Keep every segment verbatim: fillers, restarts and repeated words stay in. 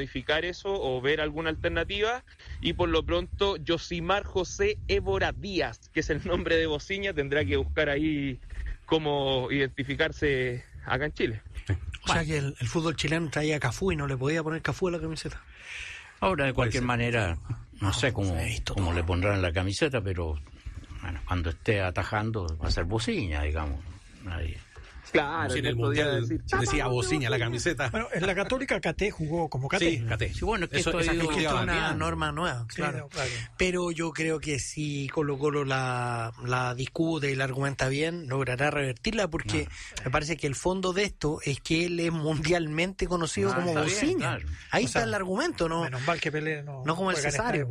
modificar eso o ver alguna alternativa. Y por lo pronto, Yosimar José Évora Díaz, que es el nombre de Bociña, tendrá que buscar ahí cómo identificarse acá en Chile. O sea que el, el fútbol chileno traía a Cafú y no le podía poner Cafú a la camiseta. Ahora, de cualquier manera, no sé cómo, cómo le pondrán la camiseta, pero bueno, cuando esté atajando va a ser Bociña, digamos. Nadie. Claro, si en el mundial decir, decía Bociña la camiseta. Bueno, en la Católica Caté jugó como Caté. Sí, Caté. Sí, bueno, es que Eso, esto esa es es una norma nueva, claro. claro. Pero yo creo que si Colo Colo la, la discute y la argumenta bien, logrará revertirla, porque no. me parece que el fondo de esto es que él es mundialmente conocido ah, como Bociña. Claro. Ahí o está sea, el argumento, ¿no? Menos mal que Pelé no, no como el Cesario.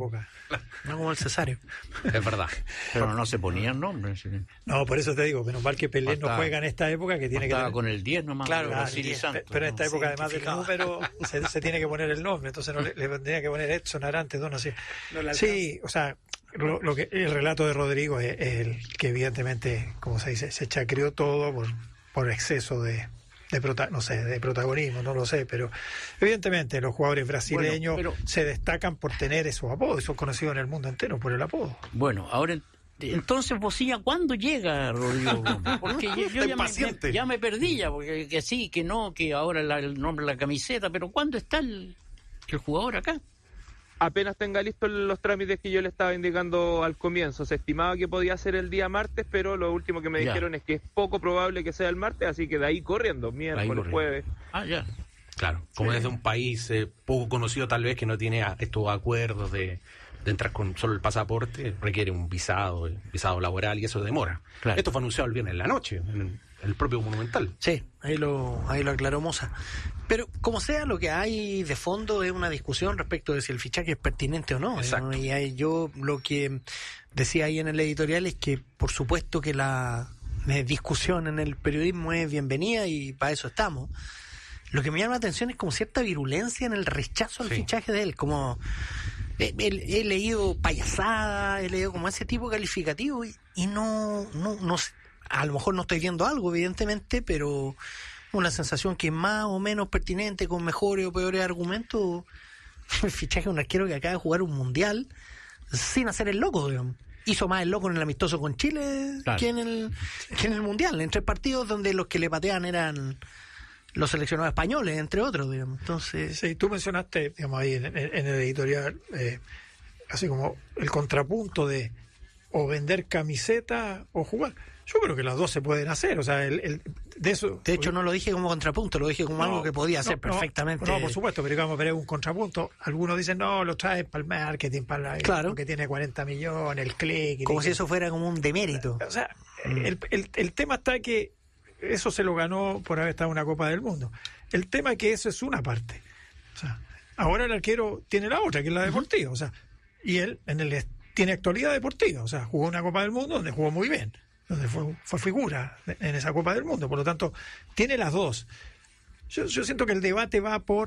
No como el Cesario. Es verdad. Pero no se ponía el nombre. ¿Sí? No, por eso te digo, menos mal que Pelé Bastaba, no juega en esta época que tiene que tener... con el diez nomás. Claro, claro diez, Santos, pero en esta época además del número se, se tiene que poner el nombre, entonces no le, le tendría que poner Edson Arantes, no, no sé. No sí, o sea, lo, lo que el relato de Rodrigo es, es el que evidentemente, como se dice, se chacrió todo por, por exceso de de prota- no sé, de protagonismo, no lo sé, pero evidentemente los jugadores brasileños bueno, pero, se destacan por tener esos apodos, son conocidos en el mundo entero por el apodo. Bueno, ahora entonces Bociña, ¿cuándo llega, Rodrigo? Porque yo, yo ya, me, me, ya me perdí ya, porque que sí, que no, que ahora la, el nombre de la camiseta, pero ¿cuándo está el, el jugador acá? Apenas tenga listos los trámites que yo le estaba indicando al comienzo. Se estimaba que podía ser el día martes, pero lo último que me ya. dijeron es que es poco probable que sea el martes, así que de ahí corriendo, miércoles, jueves. Ah, ya. Claro, como sí. desde un país eh, poco conocido tal vez, que no tiene a, estos acuerdos de, de entrar con solo el pasaporte, requiere un visado, el visado laboral, y eso demora. Claro. Esto fue anunciado el viernes en la noche, en el propio Monumental. Sí, ahí lo, ahí lo aclaró Moza. Pero como sea, lo que hay de fondo es una discusión respecto de si el fichaje es pertinente o no. Exacto. ¿no? Y hay, yo lo que decía ahí en el editorial es que por supuesto que la eh, discusión en el periodismo es bienvenida y para eso estamos. Lo que me llama la atención es como cierta virulencia en el rechazo al sí. fichaje de él, como he, he, he leído payasada, he leído como ese tipo calificativo y, y no, no, no sé, a lo mejor no estoy viendo algo evidentemente, pero una sensación que es más o menos pertinente, con mejores o peores argumentos, el fichaje de un arquero que acaba de jugar un mundial sin hacer el loco, digamos. Hizo más el loco en el amistoso con Chile claro. que en el que en el mundial, en tres partidos donde los que le patean eran los seleccionados españoles, entre otros, digamos. Entonces, sí, tú mencionaste, digamos, ahí en, en, en el editorial, eh, así como el contrapunto de o vender camiseta o jugar. Yo creo que las dos se pueden hacer, o sea, el, el de eso. De hecho, no lo dije como contrapunto, lo dije como no, algo que podía hacer no, perfectamente. No, no, por supuesto, pero digamos, pero es un contrapunto. Algunos dicen, no, lo trae para el marketing, para el, claro. que tiene cuarenta millones, el click. Como si que, eso fuera como un demérito. O sea, mm. el, el, el tema está que eso se lo ganó por haber estado en una Copa del Mundo. El tema es que eso es una parte. O sea, ahora el arquero tiene la otra, que es la deportiva. O sea, y él en el tiene actualidad deportiva. O sea, jugó una Copa del Mundo donde jugó muy bien, donde fue, fue figura en esa Copa del Mundo. Por lo tanto, tiene las dos. Yo, yo siento que el debate va por...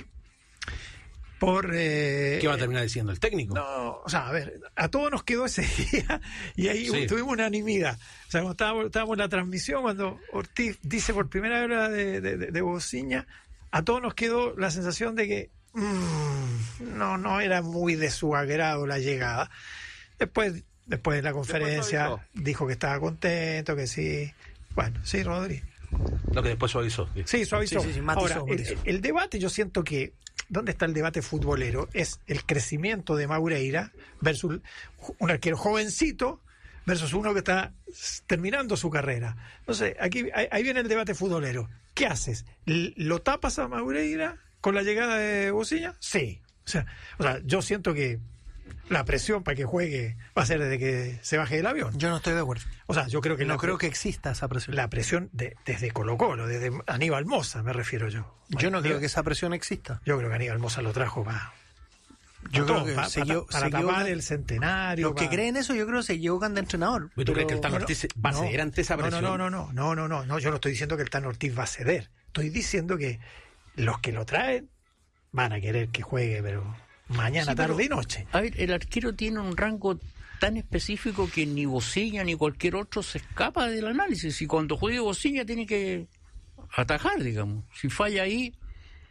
por eh, ¿Qué va a terminar diciendo el técnico? No, o sea, a ver, a todos nos quedó ese día y ahí sí. tuvimos unanimidad. O sea, cuando estábamos, estábamos en la transmisión, cuando Ortiz dice por primera vez de, de, de, de Bociña, a todos nos quedó la sensación de que mmm, no, no era muy de su agrado la llegada. Después, después de la conferencia dijo que estaba contento, que sí. Bueno, sí, Rodri. Lo que después suavizó. Sí, suavizó. Sí, sí, sí, matizó, Ahora, el, el debate, yo siento que ¿dónde está el debate futbolero? Es el crecimiento de Maureira versus un arquero jovencito versus uno que está terminando su carrera. Entonces, aquí ahí viene el debate futbolero. ¿Qué haces? ¿Lo tapas a Maureira con la llegada de Bociña? Sí. O sea, o sea, yo siento que la presión para que juegue va a ser desde que se baje del avión. Yo no estoy de acuerdo. O sea, yo creo que no la, creo que exista esa presión. La presión de, desde Colo Colo, desde Aníbal Moza, me refiero yo. Yo bueno, no creo que esa presión exista. Yo creo que Aníbal Moza lo trajo para... Yo para creo que para, se para, yo, para se tapar yo, el centenario. Los para... que creen eso, yo creo que se equivocan de entrenador. ¿Pero tú crees que el Tan Ortiz no, va a ceder ante esa presión? No, no, no, no, no, no, no, yo no estoy diciendo que el Tan Ortiz va a ceder. Estoy diciendo que los que lo traen van a querer que juegue, pero mañana, sí, tarde pero, y noche. A ver, el arquero tiene un rango tan específico que ni Bociña ni cualquier otro se escapa del análisis. Y cuando juegue Bociña tiene que atajar, digamos. Si falla ahí,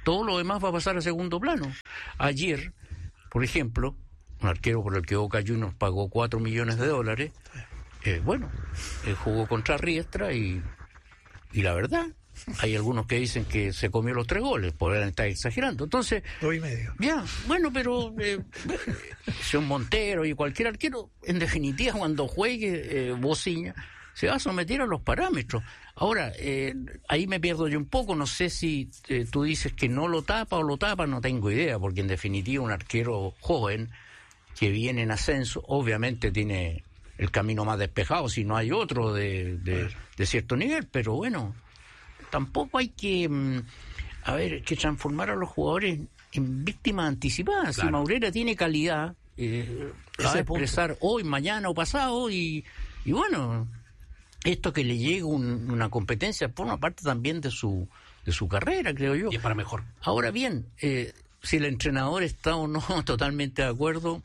todo lo demás va a pasar a segundo plano. Ayer, por ejemplo, un arquero por el que Boca Juniors pagó cuatro millones de dólares, eh, bueno, él jugó contra Riestra y, y la verdad, hay algunos que dicen que se comió los tres goles, podrían estar exagerando. Entonces, dos y medio. Ya, bueno, pero eh, Sean Montero y cualquier arquero, en definitiva, cuando juegue eh, Bociña, se va a someter a los parámetros. Ahora, eh, ahí me pierdo yo un poco, no sé si eh, tú dices que no lo tapa o lo tapa, no tengo idea, porque en definitiva un arquero joven que viene en ascenso, obviamente tiene el camino más despejado, si no hay otro de, de, de cierto nivel, pero bueno, tampoco hay que, a ver, que transformar a los jugadores en víctimas anticipadas. Claro. Si Maurera tiene calidad, eh, va a expresar hoy, mañana o pasado, y, y bueno... Esto que le llega un, una competencia forma parte también de su de su carrera, creo yo. Y es para mejor. Ahora bien, eh, si el entrenador está o no totalmente de acuerdo,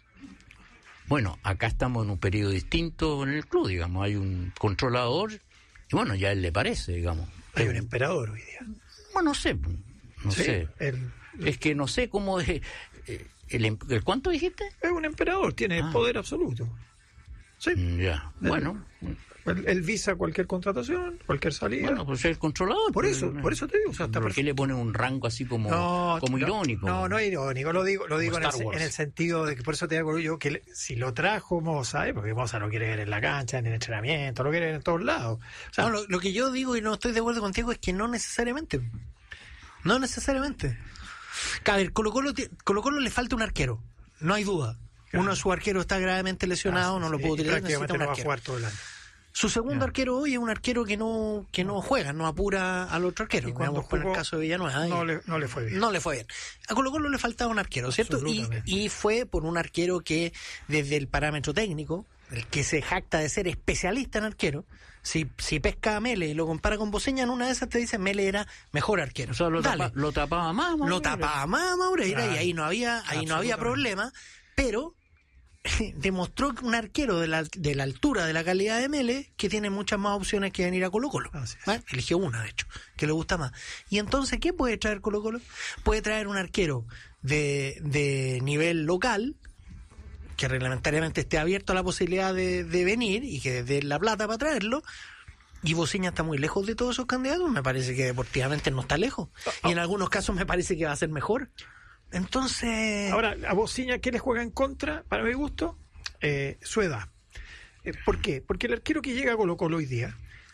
bueno, acá estamos en un periodo distinto en el club, digamos. Hay un controlador y bueno, ya a él le parece, digamos. Hay un emperador hoy día. Bueno, no sé, no sí, sé. El... Es que no sé cómo... De, eh, el, el, ¿Cuánto dijiste? Es un emperador, tiene ah. poder absoluto. Sí. Ya, el, bueno... Él, él visa cualquier contratación, cualquier salida. Bueno, pues es el controlador. Por eso, por eso te digo. O sea, ¿Por qué le pone un rango así como, no, como no, irónico? No, no es irónico. Lo digo, lo digo en el, en el sentido de que por eso te digo yo que le, si lo trajo Moza, ¿eh? Porque Moza no quiere ver en la cancha, ni en el entrenamiento, lo quiere ver en todos lados. O sea, no, lo, lo que yo digo y no estoy de acuerdo contigo es que no necesariamente. No necesariamente. A ver, Colo Colo, Colo Colo le falta un arquero. No hay duda. Claro. Uno de sus arqueros está gravemente lesionado, ah, sí, no lo sí, puede utilizar. Prácticamente no va a jugar todo el año. Su segundo no. arquero hoy es un arquero que no que no juega, no apura al otro arquero. Y cuando jugó, en el caso de Villanueva. No le, no le fue bien. No le fue bien. A Colo Colo le faltaba un arquero, ¿cierto? Y, y fue por un arquero que, desde el parámetro técnico, el que se jacta de ser especialista en arquero, si, si pesca a Mele y lo compara con Bociña, en una de esas te dice Mele era mejor arquero. O sea, lo, tapa, lo tapaba más Maureira. Lo tapaba más Maureira, claro. Y ahí no había, ahí no había problema, pero... demostró un arquero de la, de la altura de la calidad de Mele que tiene muchas más opciones que venir a Colo Colo. ¿Eh? Eligió una, de hecho, que le gusta más. Y entonces, ¿qué puede traer Colo Colo? Puede traer un arquero de, de nivel local, que reglamentariamente esté abierto a la posibilidad de, de venir y que dé la plata para traerlo. Y Bociña está muy lejos de todos esos candidatos. Me parece que deportivamente no está lejos. Y en algunos casos me parece que va a ser mejor. Entonces... Ahora, a Bociña, ¿qué le juega en contra, para mi gusto? Eh, su edad. Eh, ¿Por qué? Porque el arquero que llega a Colo Colo hoy día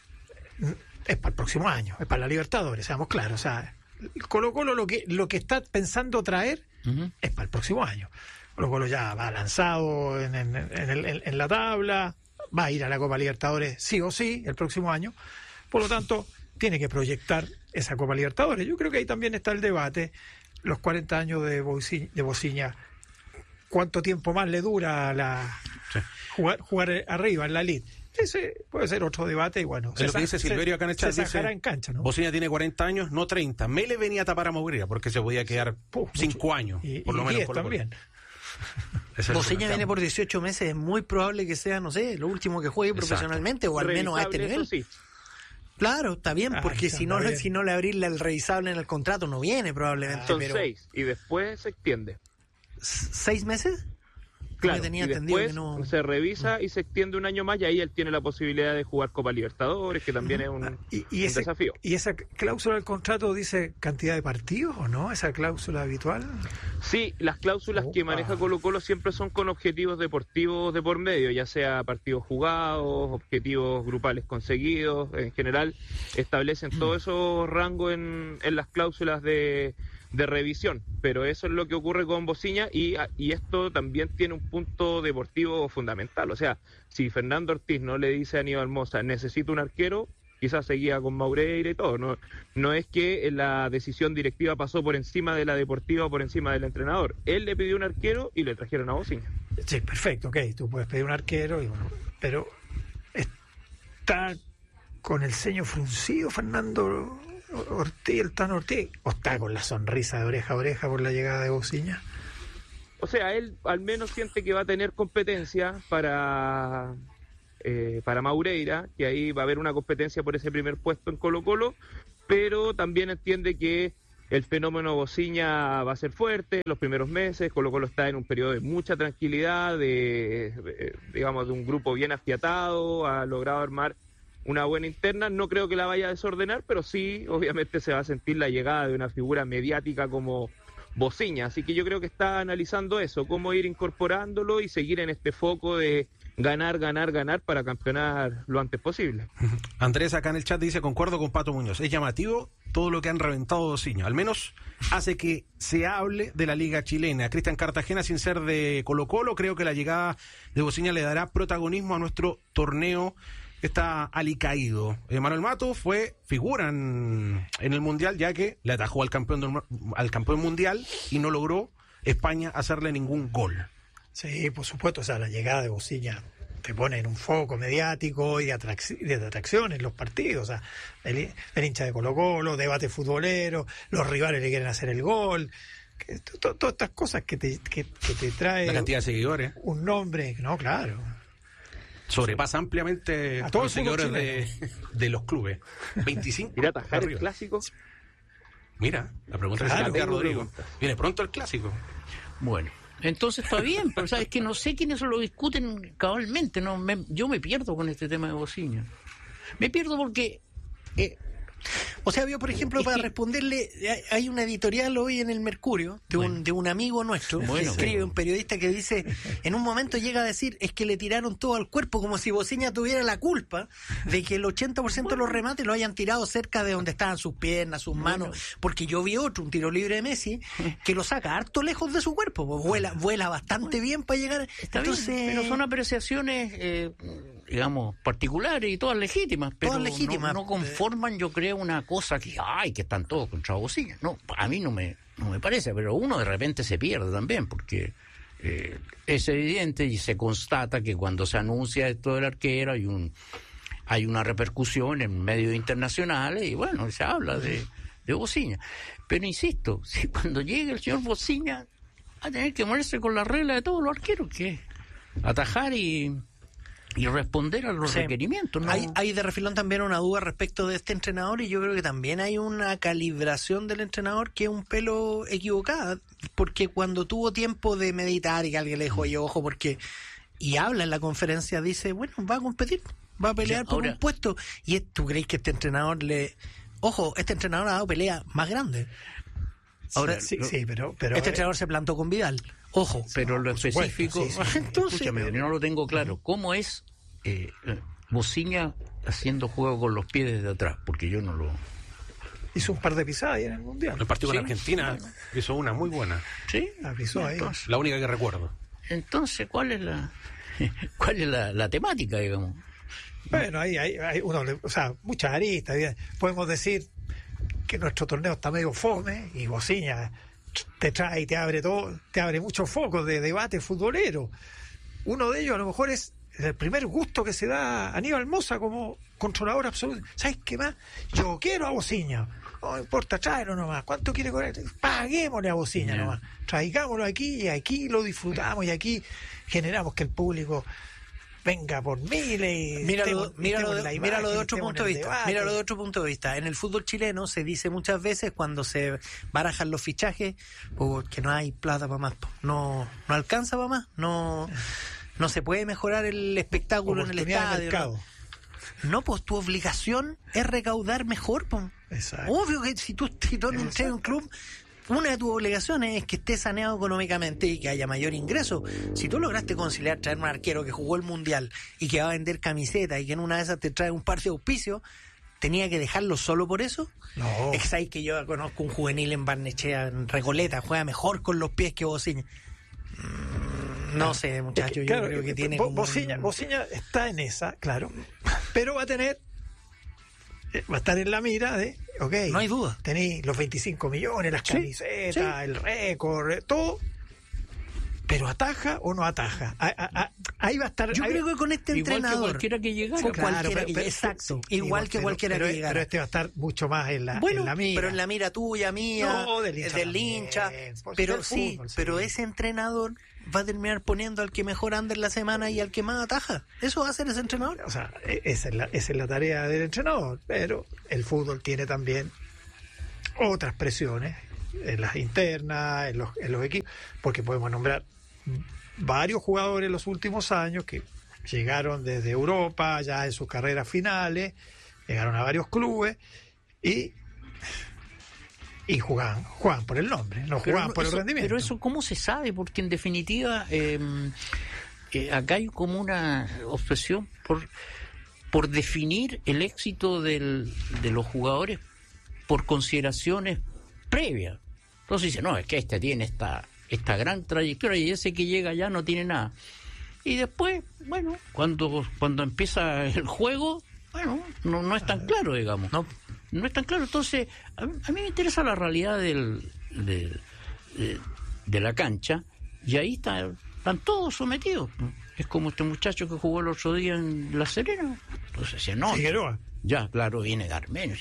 es para el próximo año, es para la Libertadores, seamos claros. O sea, Colo Colo lo que, lo que está pensando traer uh-huh. es para el próximo año. Colo Colo ya va lanzado en, en, en, el, en, en la tabla, va a ir a la Copa Libertadores sí o sí el próximo año. Por lo tanto, tiene que proyectar esa Copa Libertadores. Yo creo que ahí también está el debate. Los cuarenta años de Bociña, de Bociña, ¿cuánto tiempo más le dura la sí. jugar, jugar arriba en la elite? Ese puede ser otro debate y bueno. Es lo que dice Silverio acá en el chat. Se sacará en cancha, ¿no? Bociña tiene cuarenta años, no treinta. Mele venía a tapar a Maureira porque se podía quedar cinco años, y, por lo y menos. diez también. Bociña viene por dieciocho meses, es muy probable que sea, no sé, lo último que juegue Exacto. profesionalmente o al menos a este nivel. Sí. Claro, está bien, porque ah, si no bien. si no le abrirle el revisable en el contrato no viene probablemente. Son pero... seis y después se extiende. ¿Seis meses? Claro, tenía y entendido después que no... se revisa y se extiende un año más y ahí él tiene la posibilidad de jugar Copa Libertadores, que también es un, y, y un ese, desafío. ¿Y esa cláusula del contrato dice cantidad de partidos o no? ¿Esa cláusula habitual? Sí, las cláusulas Opa. que maneja Colo Colo siempre son con objetivos deportivos de por medio, ya sea partidos jugados, objetivos grupales conseguidos, en general establecen mm. todos esos rangos en, en las cláusulas de... de revisión, pero eso es lo que ocurre con Bociña y, y esto también tiene un punto deportivo fundamental, o sea, si Fernando Ortiz no le dice a Aníbal Moza, necesito un arquero, quizás seguía con Maureira y todo, no, no es que la decisión directiva pasó por encima de la deportiva o por encima del entrenador, él le pidió un arquero y le trajeron a Bociña. Sí, perfecto, ok, tú puedes pedir un arquero, y bueno, pero está con el ceño fruncido Fernando Ortiz, el Tano Ortiz, o está con la sonrisa de oreja a oreja por la llegada de Bociña. O sea, él al menos siente que va a tener competencia para eh, para Maureira, que ahí va a haber una competencia por ese primer puesto en Colo Colo, pero también entiende que el fenómeno Bociña va a ser fuerte los primeros meses. Colo-Colo está en un periodo de mucha tranquilidad, de, de digamos de un grupo bien afiatado, ha logrado armar una buena interna. No creo que la vaya a desordenar, pero sí, obviamente se va a sentir la llegada de una figura mediática como Bociña, así que yo creo que está analizando eso, cómo ir incorporándolo y seguir en este foco de ganar, ganar, ganar para campeonar lo antes posible. Andrés acá en el chat dice, concuerdo con Pato Muñoz, es llamativo todo lo que han reventado Bociña, al menos hace que se hable de la liga chilena. Cristian Cartagena, sin ser de Colo-Colo, creo que la llegada de Bociña le dará protagonismo a nuestro torneo. Está alicaído. Eh, Manuel Mato fue figura en, en el Mundial, ya que le atajó al campeón del, al campeón mundial y no logró España hacerle ningún gol. Sí, por supuesto, o sea, la llegada de Bociña te pone en un foco mediático y de, atrac- de atracción en los partidos, o sea, el, el hincha de Colo-Colo, debate futbolero, los rivales le quieren hacer el gol, que, to, to, todas estas cosas que te, que, que te trae la cantidad de seguidores, un nombre, no, claro. Sobrepasa ampliamente a todos los seguidores de, de los clubes. veinticinco. ¿Ir a atajar el clásico? Mira, la pregunta claro, es Rodrigo. Pregunta. Viene pronto el clásico. Bueno, entonces está bien, pero sabes que no sé quiénes lo discuten cabalmente. No, me, yo me pierdo con este tema de Bociña. Me pierdo porque... Eh, O sea, yo, por ejemplo, para responderle, hay una editorial hoy en el Mercurio de un, bueno. de un amigo nuestro, bueno, que escribe, un periodista que dice, en un momento llega a decir, es que le tiraron todo al cuerpo, como si Bociña tuviera la culpa de que el ochenta por ciento bueno. de los remates lo hayan tirado cerca de donde estaban sus piernas, sus manos, bueno. porque yo vi otro, un tiro libre de Messi, que lo saca harto lejos de su cuerpo, pues vuela, vuela bastante bueno. bien para llegar. Está Entonces, bien, pero son apreciaciones, eh, digamos, particulares y todas legítimas, pero todas legítimas. No, no conforman, yo creo, una cosa que, ay, que están todos contra Bociña. No, a mí no me, no me parece, pero uno de repente se pierde también, porque eh, es evidente y se constata que cuando se anuncia esto del arquero hay un hay una repercusión en medios internacionales y bueno, se habla de, de Bociña. Pero insisto, si cuando llegue el señor Bociña va a tener que moverse con la regla de todos los arqueros, que es atajar y... y responder a los sí. requerimientos. ¿No? Hay, hay de refilón también una duda respecto de este entrenador y yo creo que también hay una calibración del entrenador que es un pelo equivocada, porque cuando tuvo tiempo de meditar y que alguien le dijo, oye, ojo, porque... y habla en la conferencia, dice, bueno, va a competir, va a pelear ya, por ahora... un puesto. ¿Y tú crees que este entrenador le... Ojo, este entrenador ha dado pelea más grande. Ahora, sí, sí, sí, pero, pero este entrenador se plantó con Vidal. Ojo, pero lo específico, supuesto, sí, sí. Entonces, escúchame, no lo tengo claro. ¿Cómo es eh, Bociña haciendo juego con los pies desde atrás? Porque yo no lo... Hizo un par de pisadas ahí en el Mundial. El partido ¿Sí? con Argentina bueno. hizo una muy buena. Sí, la pisó ahí. Entonces, la única que recuerdo. Entonces, ¿cuál es la cuál es la, la temática, digamos? Bueno, ahí hay, hay uno, o sea, muchas aristas. Podemos decir que nuestro torneo está medio fome y Bociña te trae y te abre todo, te abre muchos focos de debate futbolero. Uno de ellos a lo mejor es el primer gusto que se da a Aníbal Mosa como controlador absoluto. ¿Sabes qué más? Yo quiero a Bociña. No importa, tráelo nomás. ¿Cuánto quiere cobrar? Paguémosle a Bociña yeah. nomás. Traigámoslo aquí y aquí lo disfrutamos y aquí generamos que el público venga por miles. Míralo, míralo, de, míralo de otro punto de vista. Míralo de otro punto de vista. En el fútbol chileno se dice muchas veces cuando se barajan los fichajes, porque no hay plata para más, no, no alcanza para más, no, no se puede mejorar el espectáculo en el estadio. ¿No? no, pues tu obligación es recaudar mejor, pues. Exacto. Obvio que si tú, si tú entras en un club, una de tus obligaciones es que esté saneado económicamente y que haya mayor ingreso. Si tú lograste conciliar traer un arquero que jugó el Mundial y que va a vender camisetas y que en una de esas te trae un par de auspicios, ¿tenía que dejarlo solo por eso? No. Es que, que yo conozco un juvenil en Barnechea, en Recoleta, juega mejor con los pies que Bociña. Mm, no sé, muchachos, yo claro, creo que tiene Bo- Bociña, un... Bociña está en esa, claro, pero va a tener... va a estar en la mira de, ok, no hay duda, tenéis los veinticinco millones, las camisetas, sí, sí. el récord, todo, pero ¿ataja o no ataja? A, a, a, ahí va a estar. Yo ahí... creo que con este igual entrenador, que cualquiera que llegara, claro, cualquiera pero, que pero, exacto, sí, igual, igual que cualquiera pero, que llegara. Pero este va a estar mucho más en la, bueno, en la mira. pero en la mira tuya, mía, no, del hincha, del hincha pero sí, fútbol, sí, pero ese entrenador va a terminar poniendo al que mejor anda en la semana y al que más ataja. Eso va a hacer ese entrenador. O sea, esa es la, esa es la tarea del entrenador, pero el fútbol tiene también otras presiones, en las internas, en los, en los equipos, porque podemos nombrar varios jugadores en los últimos años que llegaron desde Europa, ya en sus carreras finales, llegaron a varios clubes y y jugaban, jugaban por el nombre, no jugaban no, por eso, el rendimiento. Pero eso, ¿cómo se sabe? Porque en definitiva, eh, eh, acá hay como una obsesión por, por definir el éxito del, de los jugadores por consideraciones previas. Entonces dice, no, es que este tiene esta, esta gran trayectoria y ese que llega ya no tiene nada. Y después, bueno, cuando, cuando empieza el juego, bueno, no, no es tan claro, digamos. No. No es tan claro. Entonces, a mí, a mí me interesa la realidad del, del, de, de la cancha, y ahí está, están todos sometidos. Es como este muchacho que jugó el otro día en La Serena. Entonces decía, no, Figueroa. Ya, claro, viene de Armenio.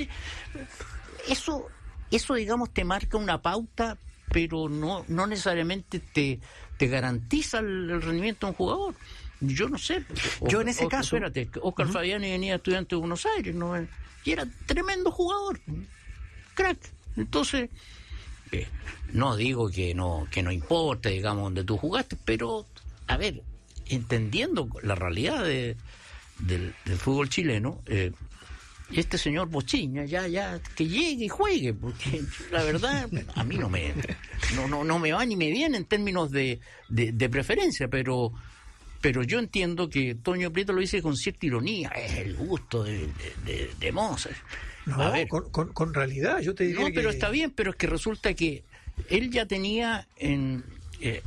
Eso, eso, digamos, te marca una pauta, pero no, no necesariamente te, te garantiza el, el rendimiento de un jugador. Yo no sé. Yo en ese o, caso. Espérate, Oscar uh-huh. Fabiani venía estudiante de Buenos Aires, ¿no? Y era tremendo jugador, crack. Entonces, eh, no digo que no que no importa, digamos, donde tú jugaste, pero, a ver, entendiendo la realidad de, del, del fútbol chileno, eh, este señor Bochinha ya ya que llegue y juegue, porque la verdad a mí no me no no no me va ni me viene en términos de, de, de preferencia, pero pero yo entiendo que Toño Prieto lo dice con cierta ironía, es el gusto de, de, de, de Mozart. No, a ver, con, con, con realidad, yo te diría No, pero que... está bien, pero es que resulta que él ya tenía en, eh,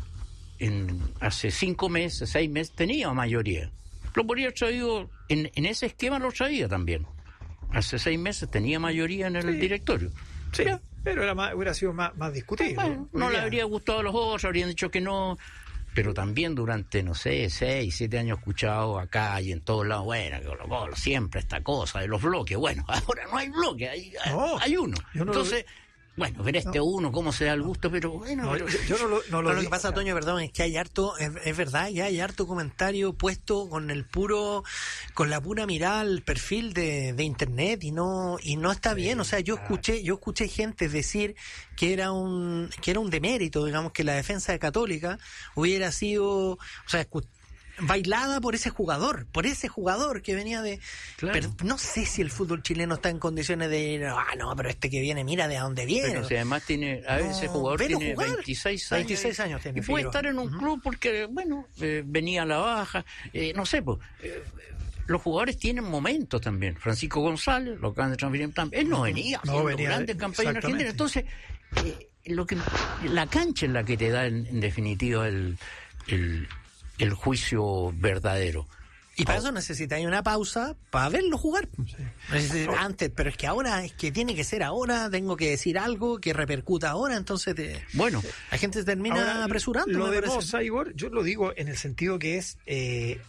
en hace cinco meses, seis meses, tenía mayoría. Lo podría haber traído, en, en ese esquema lo traía también. Hace seis meses tenía mayoría en el sí. directorio. Sí, ¿ya? Pero era más, hubiera sido más, más discutible. Bueno, no le habría gustado a los otros, habrían dicho que no... Pero también durante, no sé, seis, siete años escuchado acá y en todos lados, bueno, que Colo Colo, siempre esta cosa de los bloques. Bueno, ahora no hay bloque, hay, no, hay uno. No Entonces, lo... bueno, ver este no. uno, cómo se da el gusto, pero bueno. No, pero... Yo, yo no lo, no lo, lo que pasa, Toño, perdón, es que hay harto, es, es verdad, ya hay harto comentario puesto con el puro, con la pura mirada al perfil de, de internet y no, y no está sí, bien. O sea, yo escuché, yo escuché gente decir que era un, que era un demérito, digamos, que la defensa de Católica hubiera sido, o sea, escuché, bailada por ese jugador, por ese jugador que venía de... Claro. Pero no sé si el fútbol chileno está en condiciones de... Ah, no, pero este que viene, mira de dónde viene. Pero si además tiene... A veces no, ese jugador tiene jugar. veintiséis años. veintiséis años tiene. Y puede estar en un uh-huh. club porque, bueno, eh, venía a la baja. Eh, no sé, pues... Eh, los jugadores tienen momentos también. Francisco González, lo acaban de transferir también. Él no venía no haciendo venía, grandes campañas en Argentina. Entonces, eh, lo que la cancha es la que te da, en, en definitiva, el... el el juicio verdadero. Y para eso necesitáis una pausa para verlo jugar. Sí. Antes, pero es que ahora, es que tiene que ser ahora, tengo que decir algo que repercuta ahora, entonces te, bueno, la gente se termina ahora, apresurando. Lo de Moza, Igor, yo lo digo en el sentido que es eh,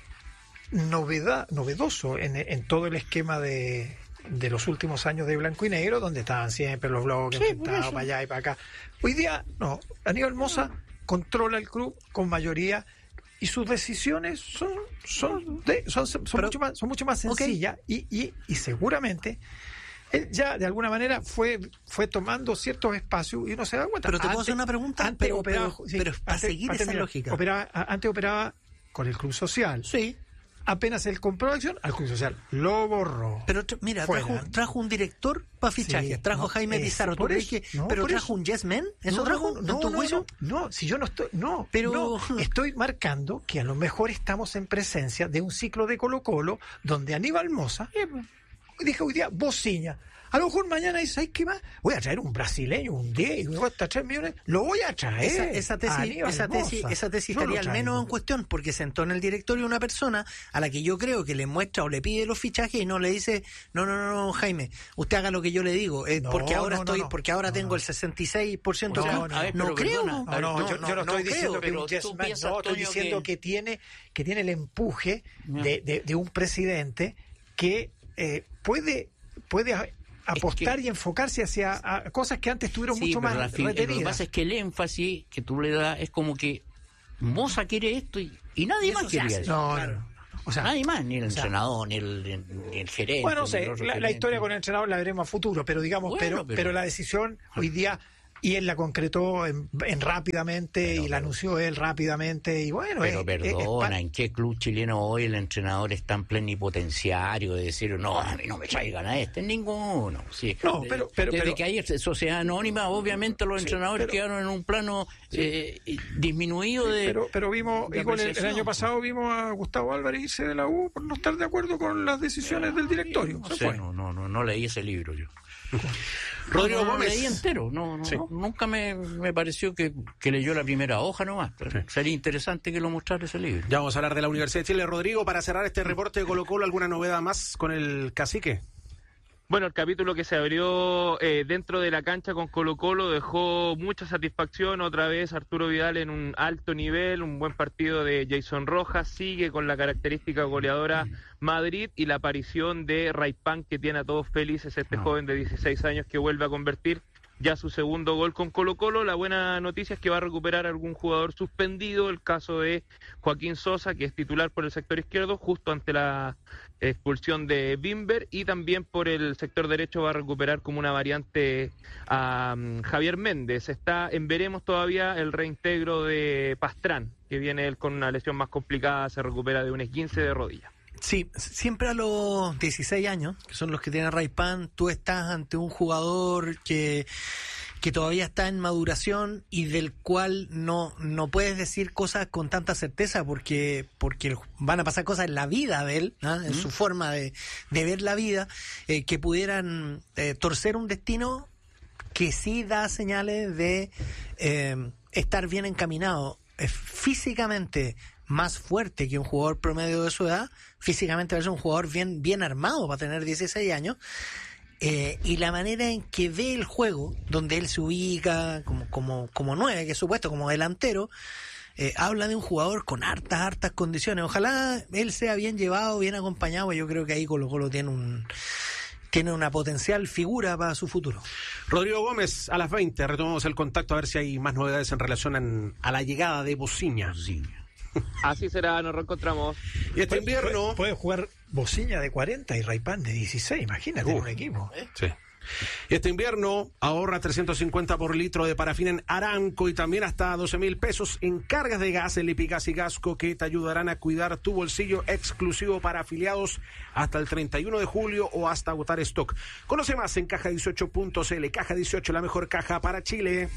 novedad, novedoso en, en todo el esquema de, de los últimos años de Blanco y Negro, donde estaban siempre los bloques sí, enfrentados para allá y para acá. Hoy día, no, Aníbal Moza controla el club con mayoría y sus decisiones son son de, son, son, Pero, mucho más son mucho más sencillas okay. y, y, y seguramente él ya de alguna manera fue fue tomando ciertos espacios y uno se da cuenta. Pero te puedo hacer una pregunta. Antes pero, operaba, pero, sí, pero para antes, seguir antes, esa mira, lógica. Operaba, antes operaba con el Club Social. Sí. Apenas él compró acción, al Club Social lo borró. Pero mira, trajo, trajo un director para fichajes, sí, trajo no, Jaime Pizarro, ¿tú crees que no, pero trajo eso. un yes man? ¿Eso no, trajo? No, no, no, no, no, si yo no estoy, no, pero no, estoy marcando que a lo mejor estamos en presencia de un ciclo de Colo-Colo donde Aníbal Moza, eh, dije hoy día, Bociña. A lo mejor mañana dice, ¿sabes qué más? Voy a traer un brasileño, un diez, y me cuesta tres millones. Lo voy a traer. Esa, esa tesis, esa tesis, esa tesis estaría al menos en cuestión, porque sentó en el directorio una persona a la que yo creo que le muestra o le pide los fichajes y no le dice, no, no, no, no Jaime, usted haga lo que yo le digo, eh, no, porque ahora no, estoy, no, porque ahora no, tengo no. el sesenta y seis por ciento. No, no, no, no, no creo. No, no, no, yo, yo no estoy diciendo que un yes man, no, estoy diciendo que tiene, que tiene el empuje de, de, de un presidente que eh, puede, puede apostar es que, y enfocarse hacia a cosas que antes tuvieron sí, mucho más retenidas. Lo que pasa es que el énfasis que tú le das es como que Moza quiere esto y, y nadie y más quiere eso. No, claro. O sea, nadie más, ni el entrenador, sea, ni, el, ni el gerente. Bueno, no sé, la, la historia con el entrenador la veremos a futuro, pero digamos, bueno, pero, pero, pero la decisión hoy día... Y él la concretó en, en rápidamente pero, y la anunció él rápidamente y bueno. Pero es, perdona, es, es, ¿en qué club chileno hoy el entrenador es tan plenipotenciario de decir no, a mí no me traigan a este? En ninguno. Sí. No, pero, pero, Desde pero, que hay sociedad anónima, obviamente los sí, entrenadores pero, quedaron en un plano sí, eh, disminuido sí, de. Pero, pero vimos, igual el, el año pasado vimos a Gustavo Álvarez irse de la U por no estar de acuerdo con las decisiones del directorio. No, sé, no, no, no, no leí ese libro yo. Rodrigo no, no, Gómez. Lo leí entero, no, no, sí. no nunca me, me pareció que, que leyó la primera hoja nomás. Sí. Sería interesante que lo mostrara ese libro. Ya vamos a hablar de la Universidad de Chile. Rodrigo, para cerrar este reporte de Colo Colo, ¿alguna novedad más con el cacique? Bueno, el capítulo que se abrió eh, dentro de la cancha con Colo Colo dejó mucha satisfacción. Otra vez Arturo Vidal en un alto nivel, un buen partido de Jason Rojas, sigue con la característica goleadora Madrid y la aparición de Raipan, que tiene a todos felices, este no. joven de dieciséis años que vuelve a convertir ya su segundo gol con Colo Colo. La buena noticia es que va a recuperar algún jugador suspendido, el caso de Joaquín Sosa, que es titular por el sector izquierdo, justo ante la expulsión de Bimber, y también por el sector derecho va a recuperar como una variante a um, Javier Méndez. Está en veremos todavía el reintegro de Pastrán, que viene él con una lesión más complicada, se recupera de un esguince de rodilla. Sí, siempre a los dieciséis años, que son los que tiene Raipan, tú estás ante un jugador que, que todavía está en maduración y del cual no, no puedes decir cosas con tanta certeza porque, porque van a pasar cosas en la vida de él, ¿eh? en mm. su forma de, de ver la vida, eh, que pudieran eh, torcer un destino que sí da señales de eh, estar bien encaminado eh, físicamente, más fuerte que un jugador promedio de su edad, físicamente va a ser un jugador bien, bien armado para tener dieciséis años, eh, y la manera en que ve el juego, donde él se ubica como, como, como nueve, que es supuesto, como delantero, eh, habla de un jugador con hartas, hartas condiciones. Ojalá él sea bien llevado, bien acompañado, y yo creo que ahí Colo Colo tiene un... tiene una potencial figura para su futuro. Rodrigo Gómez, a las veinte retomamos el contacto a ver si hay más novedades en relación en, a la llegada de Bociña. Así será, nos reencontramos. Y este invierno... Puede, puede jugar Bociña de cuarenta y Raipan de dieciséis, imagínate, uh, un equipo. ¿eh? Sí. Y este invierno ahorra trescientos cincuenta por litro de parafina en Aramco y también hasta doce mil pesos en cargas de gas en Lipigas y Gasco, que te ayudarán a cuidar tu bolsillo, exclusivo para afiliados hasta el treinta y uno de julio o hasta agotar stock. Conoce más en caja dieciocho punto c l. Caja dieciocho, la mejor caja para Chile.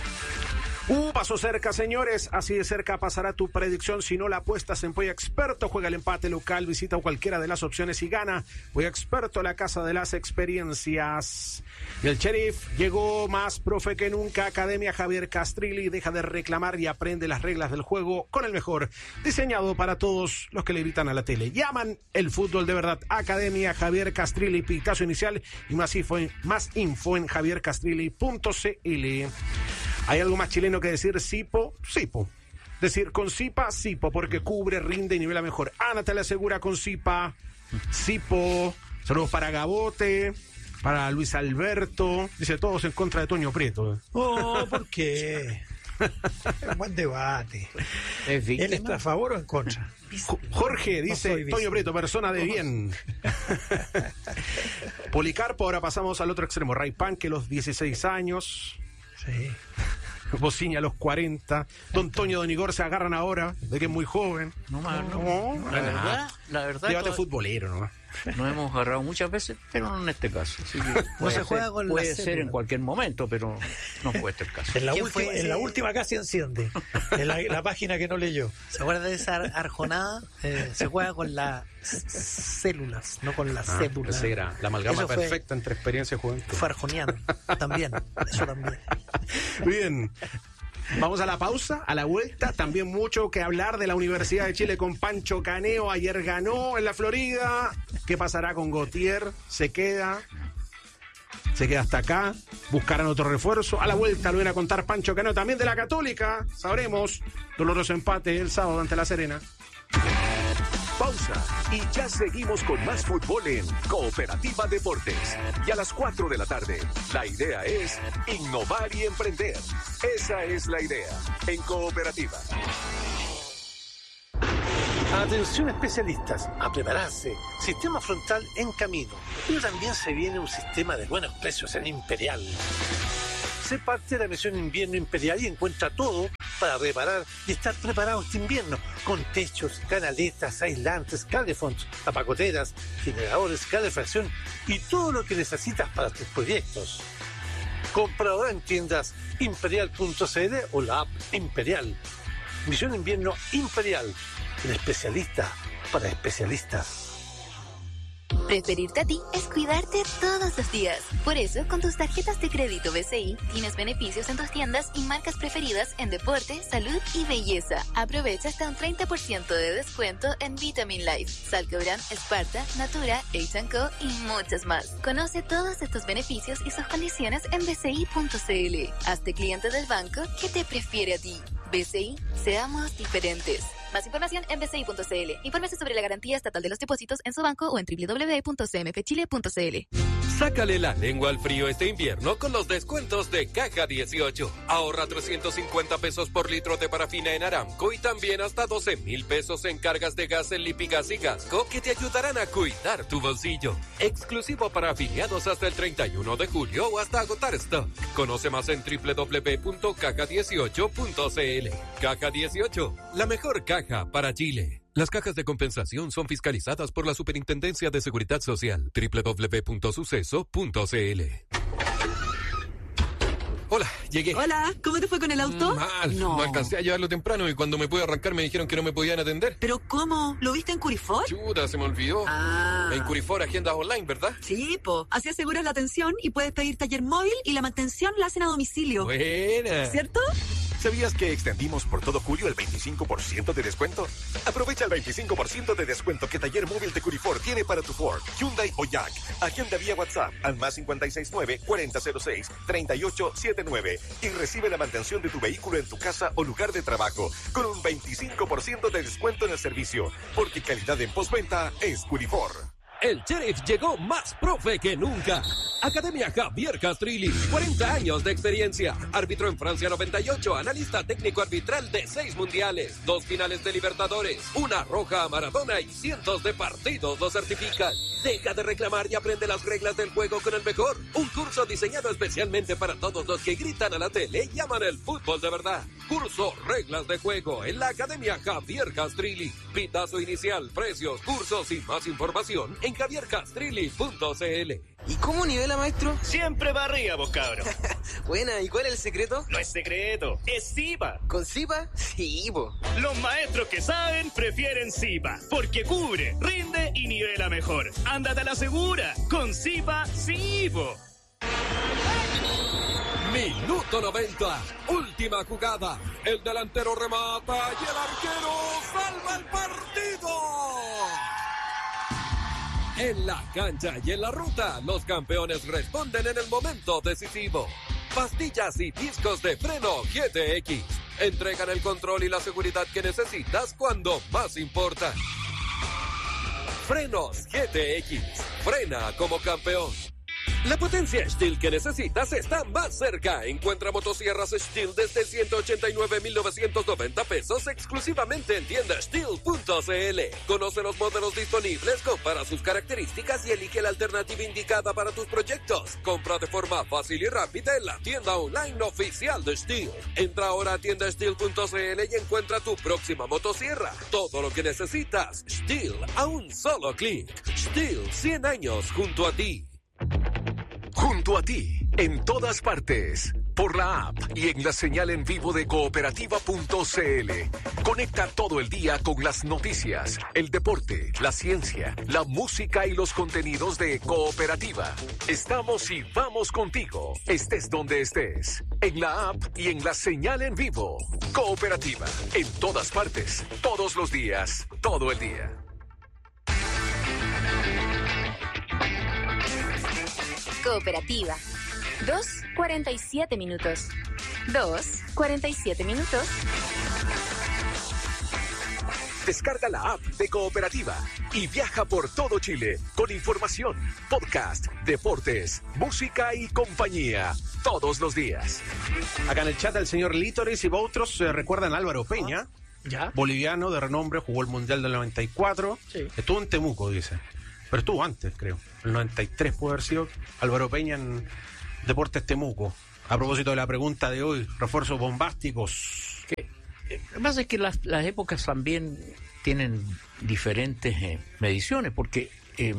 Uh, pasó cerca, señores. Así de cerca pasará tu predicción si no la apuestas en Polla Experto. Juega el empate local, visita cualquiera de las opciones y gana. Polla Experto, la casa de las experiencias. Y el Sheriff llegó más profe que nunca. Academia Javier Castrilli. Deja de reclamar y aprende las reglas del juego con el mejor. Diseñado para todos los que le gritan a la tele. Llaman el fútbol de verdad. Academia Javier Castrilli. Pitazo inicial y más info en, más info en javier castrilli punto c l. ¿Hay algo más chileno que decir Sipo? Sipo. Decir con Sipa, Sipo, porque cubre, rinde y nivela mejor. Ana te la asegura con Sipa. Sipo. Saludos para Gabote, para Luis Alberto. Dice todos en contra de Toño Prieto. Oh, ¿por qué? Es buen debate. ¿Es ¿Él está a favor o en contra? Jorge dice, no Toño Prieto, persona de bien. Policarpo, ahora pasamos al otro extremo. Raipan, que los dieciséis años... Sí. Bociña a los cuarenta. Don Toño, Don Igor se agarran ahora, de que es muy joven. No más, no. no. La verdad, la verdad. Debate todo... futbolero, ¿no? Nos hemos agarrado muchas veces, pero no en este caso. Así que no se juega con puede la ser cédula. En cualquier momento, pero no fue este el caso. En la, última, en la última casi enciende. En la, la página que no leyó. ¿Se acuerda de esa arjonada? Eh, se juega con las células, no con las ah, cédulas. Esa era la amalgama fue, perfecta entre experiencia y juventud. Fue arjoniano, también. Eso también. Bien. Vamos a la pausa, a la vuelta, también mucho que hablar de la Universidad de Chile con Pancho Caneo. Ayer ganó en la Florida. ¿Qué pasará con Gautier? ¿Se queda? ¿Se queda hasta acá? ¿Buscarán otro refuerzo? A la vuelta lo viene a contar Pancho Caneo, también de la Católica. Sabremos. Doloroso empate el sábado ante La Serena. Pausa y ya seguimos con más fútbol en Cooperativa Deportes. Y a las cuatro de la tarde, la idea es innovar y emprender. Esa es la idea en Cooperativa. Atención especialistas, a prepararse. Sistema frontal en camino. Pero también se viene un sistema de buenos precios en Imperial. Sé parte de la misión Invierno Imperial y encuentra todo para reparar y estar preparado este invierno. Con techos, canaletas, aislantes, calefonds, tapacoteras, generadores, calefacción y todo lo que necesitas para tus proyectos. Compra ahora en tiendas imperial punto c l o la app Imperial. Misión Invierno Imperial. El especialista para especialistas. Preferirte a ti es cuidarte todos los días. Por eso, con tus tarjetas de crédito B C I, tienes beneficios en tus tiendas y marcas preferidas en deporte, salud y belleza. Aprovecha hasta un treinta por ciento de descuento en Vitamin Life, Salcobran, Sparta, Natura, H and Co y muchas más. Conoce todos estos beneficios y sus condiciones en b c i punto c l. Hazte cliente del banco que te prefiere a ti. B C I, seamos diferentes. Más información en b c i punto c l. Infórmese sobre la garantía estatal de los depósitos en su banco o en w w w punto c m f chile punto c l. Sácale la lengua al frío este invierno con los descuentos de Caja dieciocho. Ahorra trescientos cincuenta pesos por litro de parafina en Aramco y también hasta doce mil pesos en cargas de gas en Lipigas y Gasco que te ayudarán a cuidar tu bolsillo. Exclusivo para afiliados hasta el treinta y uno de julio o hasta agotar stock. Conoce más en w w w punto caja dieciocho punto c l. Caja dieciocho, la mejor caja para Chile. Las cajas de compensación son fiscalizadas por la Superintendencia de Seguridad Social. w w w punto suceso punto c l. Hola, llegué. Hola, ¿cómo te fue con el auto? Mal, no. no alcancé a llevarlo temprano y cuando me pude arrancar me dijeron que no me podían atender. ¿Pero cómo? ¿Lo viste en Curifor? Chuta, se me olvidó. Ah. En Curifor agendas online, ¿verdad? Sí, po. Así aseguras la atención y puedes pedir taller móvil y la mantención la hacen a domicilio. Buena. ¿Cierto? ¿Sabías que extendimos por todo julio el veinticinco por ciento de descuento? Aprovecha el veinticinco por ciento de descuento que Taller Móvil de Curifor tiene para tu Ford, Hyundai o Jack. Agenda vía WhatsApp al más cinco seis nueve, cuarenta cero seis, treinta y ocho setenta y nueve y recibe la mantención de tu vehículo en tu casa o lugar de trabajo con un veinticinco por ciento de descuento en el servicio, porque calidad en postventa es Curifor. El Sheriff llegó más profe que nunca. Academia Javier Castrilli, cuarenta años de experiencia. Árbitro en Francia noventa y ocho, analista técnico arbitral de seis mundiales, dos finales de Libertadores, una roja a Maradona y cientos de partidos lo certifican. Deja de reclamar y aprende las reglas del juego con el mejor. Un curso diseñado especialmente para todos los que gritan a la tele y aman el fútbol de verdad. Curso Reglas de Juego en la Academia Javier Castrilli. Pitazo inicial, precios, cursos y más información en javier castrilli punto c l. ¿Y cómo nivela, maestro? Siempre va arriba, vos, cabro. Buena, ¿y cuál es el secreto? No es secreto, es Zipa. ¿Con Zipa? Sí, po. Los maestros que saben prefieren Zipa, porque cubre, rinde y nivela mejor. Ándate a la segura, con Zipa, sí, po. Minuto noventa, última jugada. El delantero remata y el arquero salva el partido. En la cancha y en la ruta, los campeones responden en el momento decisivo. Pastillas y discos de freno G T X entregan el control y la seguridad que necesitas cuando más importa. Frenos G T X, frena como campeón. La potencia Stihl que necesitas está más cerca. Encuentra motosierras Stihl desde ciento ochenta y nueve mil novecientos noventa pesos exclusivamente en tienda stihl punto c l. Conoce los modelos disponibles, compara sus características y elige la alternativa indicada para tus proyectos. Compra de forma fácil y rápida en la tienda online oficial de Stihl. Entra ahora a tienda stihl punto c l y encuentra tu próxima motosierra. Todo lo que necesitas, Stihl a un solo clic. Stihl, cien años junto a ti. Junto a ti, en todas partes, por la app y en la señal en vivo de cooperativa punto c l. Conecta todo el día con las noticias, el deporte, la ciencia, la música y los contenidos de Cooperativa. Estamos y vamos contigo, estés donde estés, en la app y en la señal en vivo. Cooperativa, en todas partes, todos los días, todo el día. Cooperativa. Dos, cuarenta y siete minutos. Dos, cuarenta y siete minutos. Descarga la app de Cooperativa y viaja por todo Chile con información, podcast, deportes, música y compañía todos los días. Acá en el chat el señor Lítoris y Boutros eh, recuerdan a Álvaro Peña. ¿Ya? Boliviano de renombre, jugó el Mundial del noventa y cuatro. Sí. Estuvo en Temuco, dice. Pero estuvo antes, creo. El noventa y tres puede haber sido Álvaro Peña en Deportes Temuco. A propósito de la pregunta de hoy, refuerzos bombásticos. Que, eh, lo que pasa es que las, las épocas también tienen diferentes eh, mediciones, porque, eh,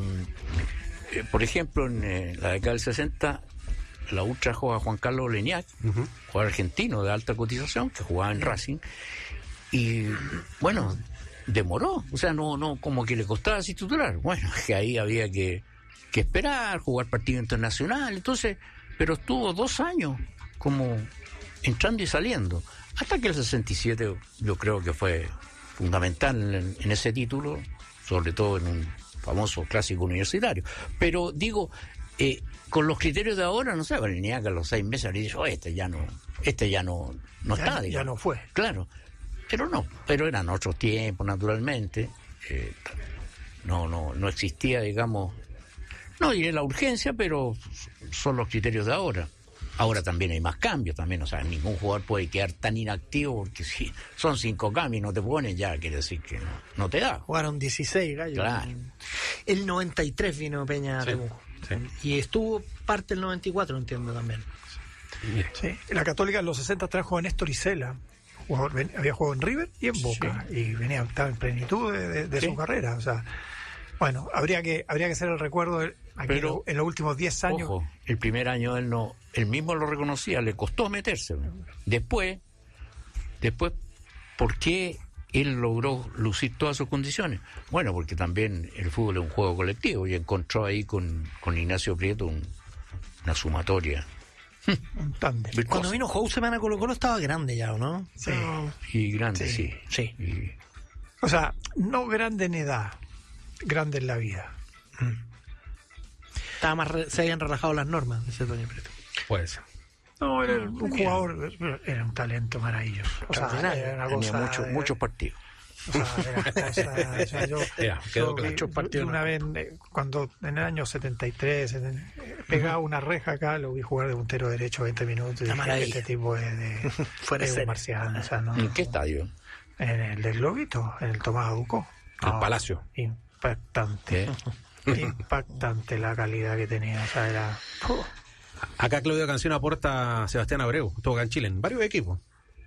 eh, por ejemplo, en eh, la década del sesenta, la U trajo a Juan Carlos Leñac, uh-huh. jugador argentino de alta cotización, que jugaba en Racing, y bueno, demoró, o sea, no, no, como que le costaba así titular. Bueno, que ahí había que, que esperar, jugar partido internacional, entonces, pero estuvo dos años como entrando y saliendo, hasta que el sesenta y siete yo creo que fue fundamental en, en ese título, sobre todo en un famoso clásico universitario. Pero digo, eh, con los criterios de ahora, no sé, Leñac a los seis meses habría dicho, oh, este ya no, este ya no, no ya, está, digamos. Ya no fue. Claro, pero no, pero eran otros tiempos, naturalmente. Eh, no, no, no existía, digamos, no diré la urgencia, pero son los criterios de ahora. Ahora también hay más cambios, también, o sea, ningún jugador puede quedar tan inactivo, porque si son cinco cambios y no te ponen, ya quiere decir que no, no te da. Jugaron dieciséis gallos. Claro. El noventa y tres vino Peña a Temuco. Sí, sí. Y estuvo parte del noventa y cuatro, entiendo también. Sí. La Católica en los sesenta trajo a Néstor Isela, jugador, ven, había jugado en River y en Boca, sí. y venía, estaba en plenitud de, de, de sí. su carrera, o sea, bueno, habría que habría que hacer el recuerdo de, aquí pero en los últimos diez años. Ojo, el primer año él no, él mismo lo reconocía, le costó meterse. Después, después, ¿por qué él logró lucir todas sus condiciones? Bueno, porque también el fútbol es un juego colectivo y encontró ahí con, con Ignacio Prieto un, una sumatoria. Un tándem. Cuando vino Houseman a Colo Colo estaba grande ya, ¿o no? Sí. Y grande, sí. Sí. sí. Y... O sea, no grande en edad, grande en la vida. Mm. Estaba más re, se habían relajado las normas, dice Toño Prieto. Puede ser. No, era un jugador, era un talento maravilloso. O sea, era una tenía cosa muchos, de, muchos partidos. O sea, era cosa, o sea, yo, yeah, quedó yo, muchos partidos. Una vez, cuando en el año setenta y tres, setenta, pegaba uh-huh. una reja acá, lo vi jugar de puntero derecho veinte minutos. Y dije, este tipo es de, fuera de un marciano. O sea, no, ¿en qué estadio? En el del Globito, en el Tomás Aducó. El no, Palacio. Impactante. Impactante la calidad que tenía. O sea, era... Uh. Acá Claudio Canción aporta a Sebastián Abreu, estuvo acá en Chile, en varios equipos.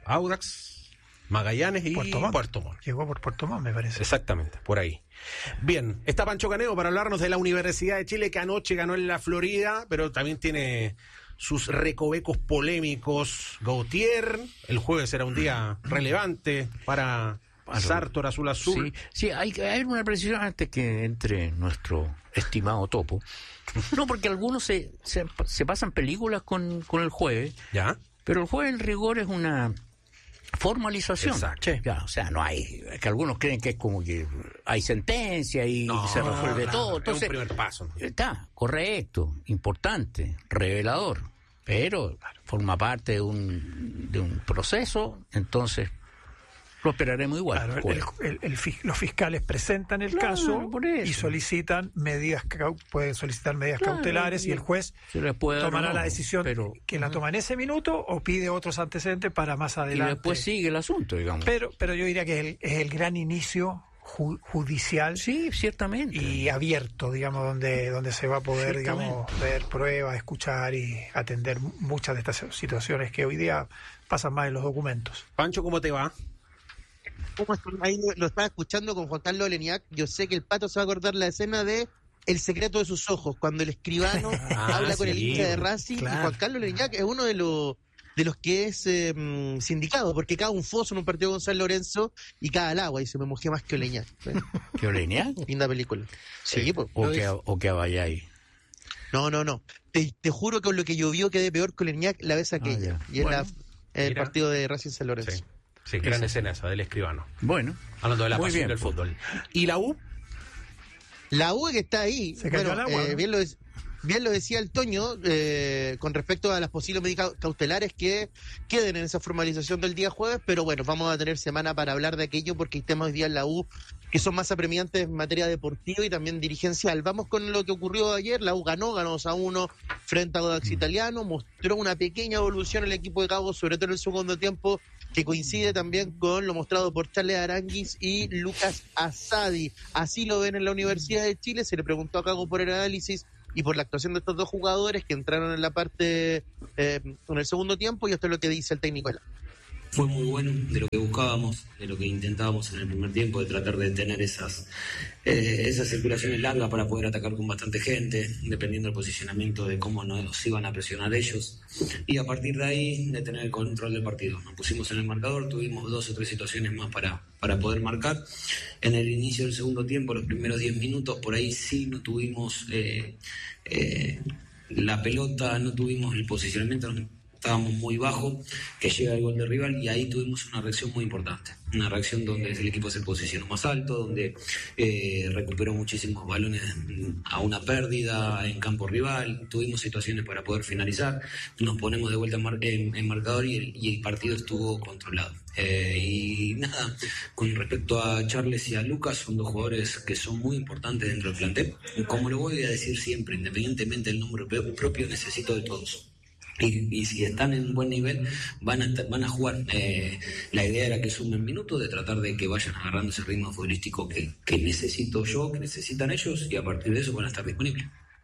Audax, Magallanes y Puerto Montt. Puerto Montt. Llegó por Puerto Montt, me parece. Exactamente, por ahí. Bien, está Pancho Caneo para hablarnos de la Universidad de Chile, que anoche ganó en la Florida, pero también tiene sus recovecos polémicos. Gautier, el jueves será un día relevante para Sartor Azul Azul. Sí, sí, hay que hay una precisión antes que entre nuestro estimado Topo. No, porque algunos se, se, se pasan películas con, con el jueves. Ya. Pero el jueves en rigor es una formalización. Exacto. Ya, o sea, no hay. Es que algunos creen que es como que hay sentencia y no, se resuelve no, todo. No, Entonces, es un primer paso. Está correcto, importante, revelador. Pero forma parte de un, de un proceso, entonces. Lo esperaremos igual. Claro, el, el, el, el, los fiscales presentan el claro, caso y solicitan medidas, pueden solicitar medidas claro, cautelares y el juez tomará no, la decisión pero, que la toma en ese minuto o pide otros antecedentes para más adelante. Y después sigue el asunto, digamos. Pero, pero yo diría que es el, es el gran inicio ju, judicial. Sí, ciertamente. Y abierto, digamos, donde, donde se va a poder, digamos, ver pruebas, escuchar y atender muchas de estas situaciones que hoy día pasan más en los documentos. Pancho, ¿cómo te va? ¿Cómo están? Ahí lo, lo estaba escuchando con Juan Carlos Leñac. Yo sé que el Pato se va a acordar la escena de El secreto de sus ojos, cuando el escribano ah, habla sí, con el hincha de Racing, claro. Y Juan Carlos Leñac es uno de los de los que es eh, sindicado, porque cada un foso en un partido con San Lorenzo y cada al agua, y se me mojé más que Oleñac. ¿Sí? ¿Que Oleñac? Linda película. Sí, sí pues. O que, o que Abayay. No, no, no. Te, te juro que con lo que llovió quedé peor que Oleñac la vez aquella. Ah, y bueno, en el partido de Racing San Lorenzo. Sí. Sí, gran escena esa del escribano. Bueno. Hablando de la pasión bien, del fútbol. ¿Y la U? La U que está ahí. Se cayó bueno, al agua, eh, ¿no? bien, lo, bien lo decía el Toño, eh, con respecto a las posibles medidas cautelares que queden en esa formalización del día jueves, pero bueno, vamos a tener semana para hablar de aquello porque hay temas hoy día en la U que son más apremiantes en materia deportiva y también dirigencial. Vamos con lo que ocurrió ayer. La U ganó, ganó dos a uno frente a Audax Italiano, mostró una pequeña evolución el equipo de Cabo, sobre todo en el segundo tiempo, que coincide también con lo mostrado por Charles Aranguis y Lucas Asadi. Así lo ven en la Universidad de Chile. Se le preguntó a Cago por el análisis y por la actuación de estos dos jugadores que entraron en la parte, eh, en el segundo tiempo, y esto es lo que dice el técnico. Fue muy bueno, de lo que buscábamos, de lo que intentábamos en el primer tiempo, de tratar de tener esas eh, esas circulaciones largas para poder atacar con bastante gente, dependiendo del posicionamiento de cómo nos iban a presionar ellos, y a partir de ahí de tener el control del partido. Nos pusimos en el marcador, tuvimos dos o tres situaciones más para, para poder marcar. En el inicio del segundo tiempo, los primeros diez minutos, por ahí sí no tuvimos eh, eh, la pelota, no tuvimos el posicionamiento, estábamos muy bajo, que llega el gol de rival, y ahí tuvimos una reacción muy importante, una reacción donde el equipo se posicionó más alto, donde eh, recuperó muchísimos balones a una pérdida en campo rival, tuvimos situaciones para poder finalizar, nos ponemos de vuelta en, mar- en, en marcador y el, y el partido estuvo controlado. Eh, y nada, con respecto a Charles y a Lucas, son dos jugadores que son muy importantes dentro del plantel. Como lo voy a decir siempre, independientemente del nombre propio, necesito de todos. Y, y si están en un buen nivel, van a, van a jugar. Eh, la idea era que sumen minutos, de tratar de que vayan agarrando ese ritmo futbolístico que, que necesito yo, que necesitan ellos, y a partir de eso van a estar disponibles.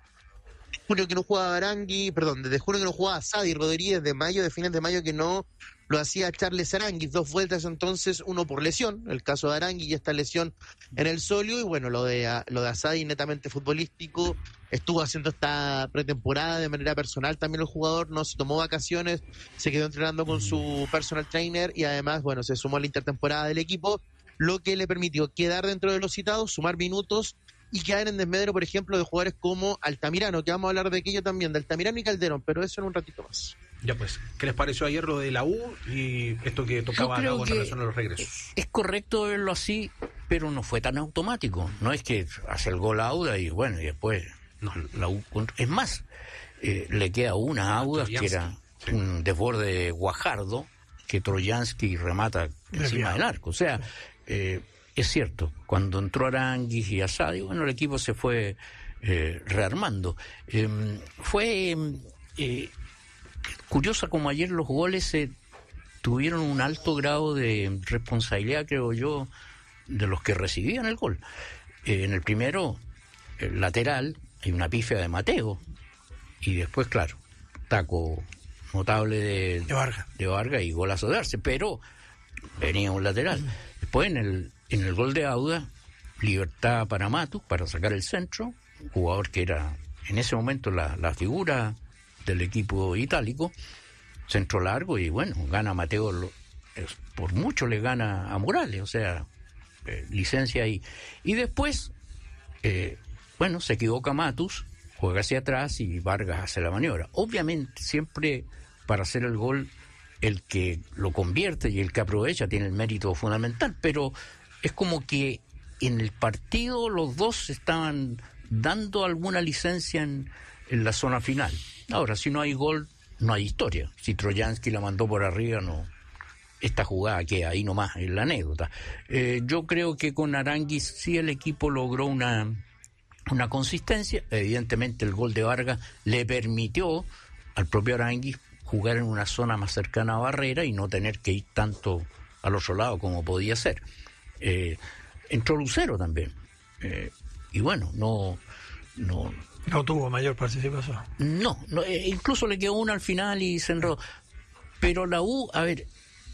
Junio que no jugaba Arangui, perdón, desde junio que no jugaba Sadi Rodríguez, de mayo, de fines de mayo que no lo hacía Charles Aranguis, dos vueltas entonces, uno por lesión, el caso de Arangui y esta lesión en el solio, y bueno, lo de lo de Asadi netamente futbolístico, estuvo haciendo esta pretemporada de manera personal también el jugador, no se tomó vacaciones, se quedó entrenando con su personal trainer y además, bueno, se sumó a la intertemporada del equipo, lo que le permitió quedar dentro de los citados, sumar minutos y quedar en desmedro, por ejemplo, de jugadores como Altamirano, que vamos a hablar de aquello también, de Altamirano y Calderón, pero eso en un ratito más. Ya pues, ¿qué les pareció ayer lo de la U y esto que tocaba la U en relación a los regresos? Es correcto verlo así, pero no fue tan automático. No es que hace el gol a Auda y bueno, y después no, la U... Es más, eh, le queda una a Auda que era sí. un desborde Guajardo, que Trojansky remata encima del arco. O sea, eh, es cierto, cuando entró Aranguis y Asadi, bueno, el equipo se fue eh, rearmando. Eh, fue... Eh, curiosa como ayer los goles eh, tuvieron un alto grado de responsabilidad, creo yo, de los que recibían el gol. Eh, en el primero, el lateral, hay una pifia de Mateo, y después, claro, taco notable de, de Vargas de Vargas y golazo de Arce, pero venía un lateral. Después en el, en el gol de Auda, libertad para Matus, para sacar el centro, un jugador que era en ese momento la, la figura del equipo itálico, centro largo, y bueno, gana Mateo, lo, es, por mucho le gana a Morales, o sea, eh, licencia ahí. Y después, eh, bueno, se equivoca Matus, juega hacia atrás y Vargas hace la maniobra. Obviamente, siempre para hacer el gol, el que lo convierte y el que aprovecha tiene el mérito fundamental, pero es como que en el partido los dos estaban dando alguna licencia en, en la zona final. Ahora, si no hay gol, no hay historia. Si Trojansky la mandó por arriba, no. Esta jugada queda ahí nomás, en la anécdota. Eh, yo creo que con Aranguis sí el equipo logró una, una consistencia. Evidentemente el gol de Vargas le permitió al propio Aranguis jugar en una zona más cercana a barrera y no tener que ir tanto al otro lado como podía ser. Eh, entró Lucero también. Eh, y bueno, no... no No tuvo mayor participación. No, no eh, incluso le quedó una al final y se enredó. Pero la U, a ver,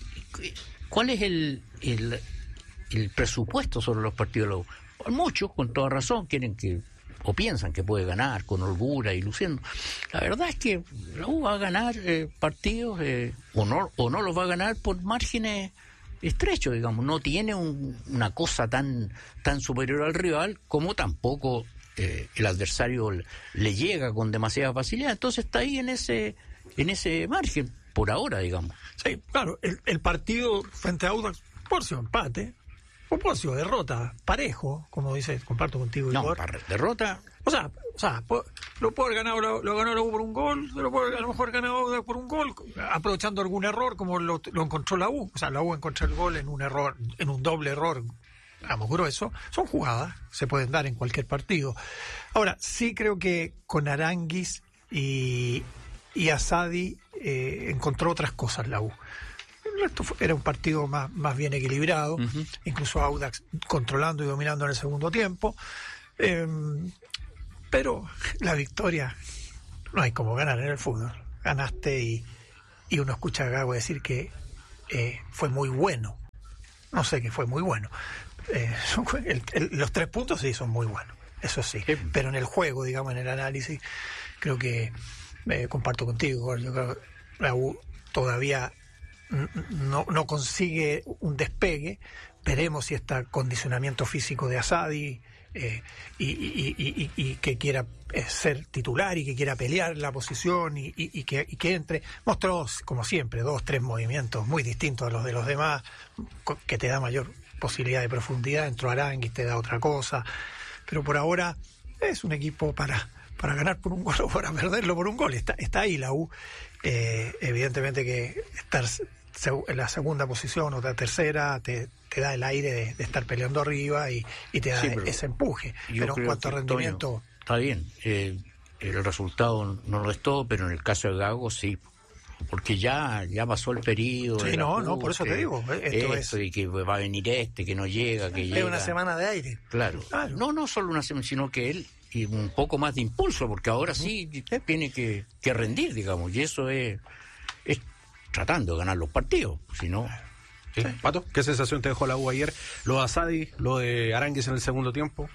¿cuál es el, el, el presupuesto sobre los partidos de la U? Muchos, con toda razón, quieren que, o piensan que puede ganar con holgura y luciendo. La verdad es que la U va a ganar eh, partidos, eh, o, no, o no los va a ganar por márgenes estrechos, digamos. No tiene un, una cosa tan, tan superior al rival, como tampoco... Eh, el adversario le llega con demasiada facilidad, entonces está ahí en ese en ese margen, por ahora, digamos. Sí, claro, el, el partido frente a Audax, por si empate, o por si derrota, parejo, como dice, comparto contigo, no, Igor. Par- derrota... O sea, o sea po- lo puede haber ganado, lo, lo ganó la U por un gol, lo puede, a lo mejor ganado Audax por un gol, aprovechando algún error, como lo, lo encontró la U. O sea, la U encontró el gol en un error, en un doble error, digamos, grueso. Son jugadas, se pueden dar en cualquier partido. Ahora, sí creo que con Aranguis y, y Asadi eh, encontró otras cosas la U. esto fue, era un partido más, más bien equilibrado, uh-huh. incluso Audax controlando y dominando en el segundo tiempo. Eh, pero la victoria, no hay como ganar en el fútbol. Ganaste y, y uno escucha a Gago decir que eh, fue muy bueno. No sé que fue muy bueno. Eh, el, el, los tres puntos sí son muy buenos, eso sí. sí. Pero en el juego, digamos, en el análisis, creo que eh, comparto contigo. Yo creo que la U todavía no, no consigue un despegue. Veremos si está condicionamiento físico de Asadi eh, y, y, y, y, y que quiera eh, ser titular y que quiera pelear la posición y, y, y, que, y que entre. Mostró, como siempre, dos, tres movimientos muy distintos a los de los demás, que te da mayor posibilidad de profundidad. Entró Aranguis, te da otra cosa. Pero por ahora es un equipo para, para ganar por un gol o para perderlo por un gol. Está, está ahí la U. Eh, evidentemente que estar en la segunda posición o la tercera te, te da el aire de, de estar peleando arriba y, y te da sí, ese empuje. Pero en cuanto a rendimiento... Toño, está bien, eh, el resultado no lo es todo, pero en el caso de Gago sí, porque ya ya pasó el periodo. Sí, no, no, por eso te digo. Esto, esto es... y que va a venir este, que no llega, que es llega. Es una semana de aire. Claro. claro. No, no solo una semana, sino que él y un poco más de impulso, porque ahora sí tiene que, que rendir, digamos, y eso es, es tratando de ganar los partidos, si no... ¿Sí? Pato, ¿qué sensación te dejó la U ayer? Lo de Asadi, lo de Aranguis en el segundo tiempo.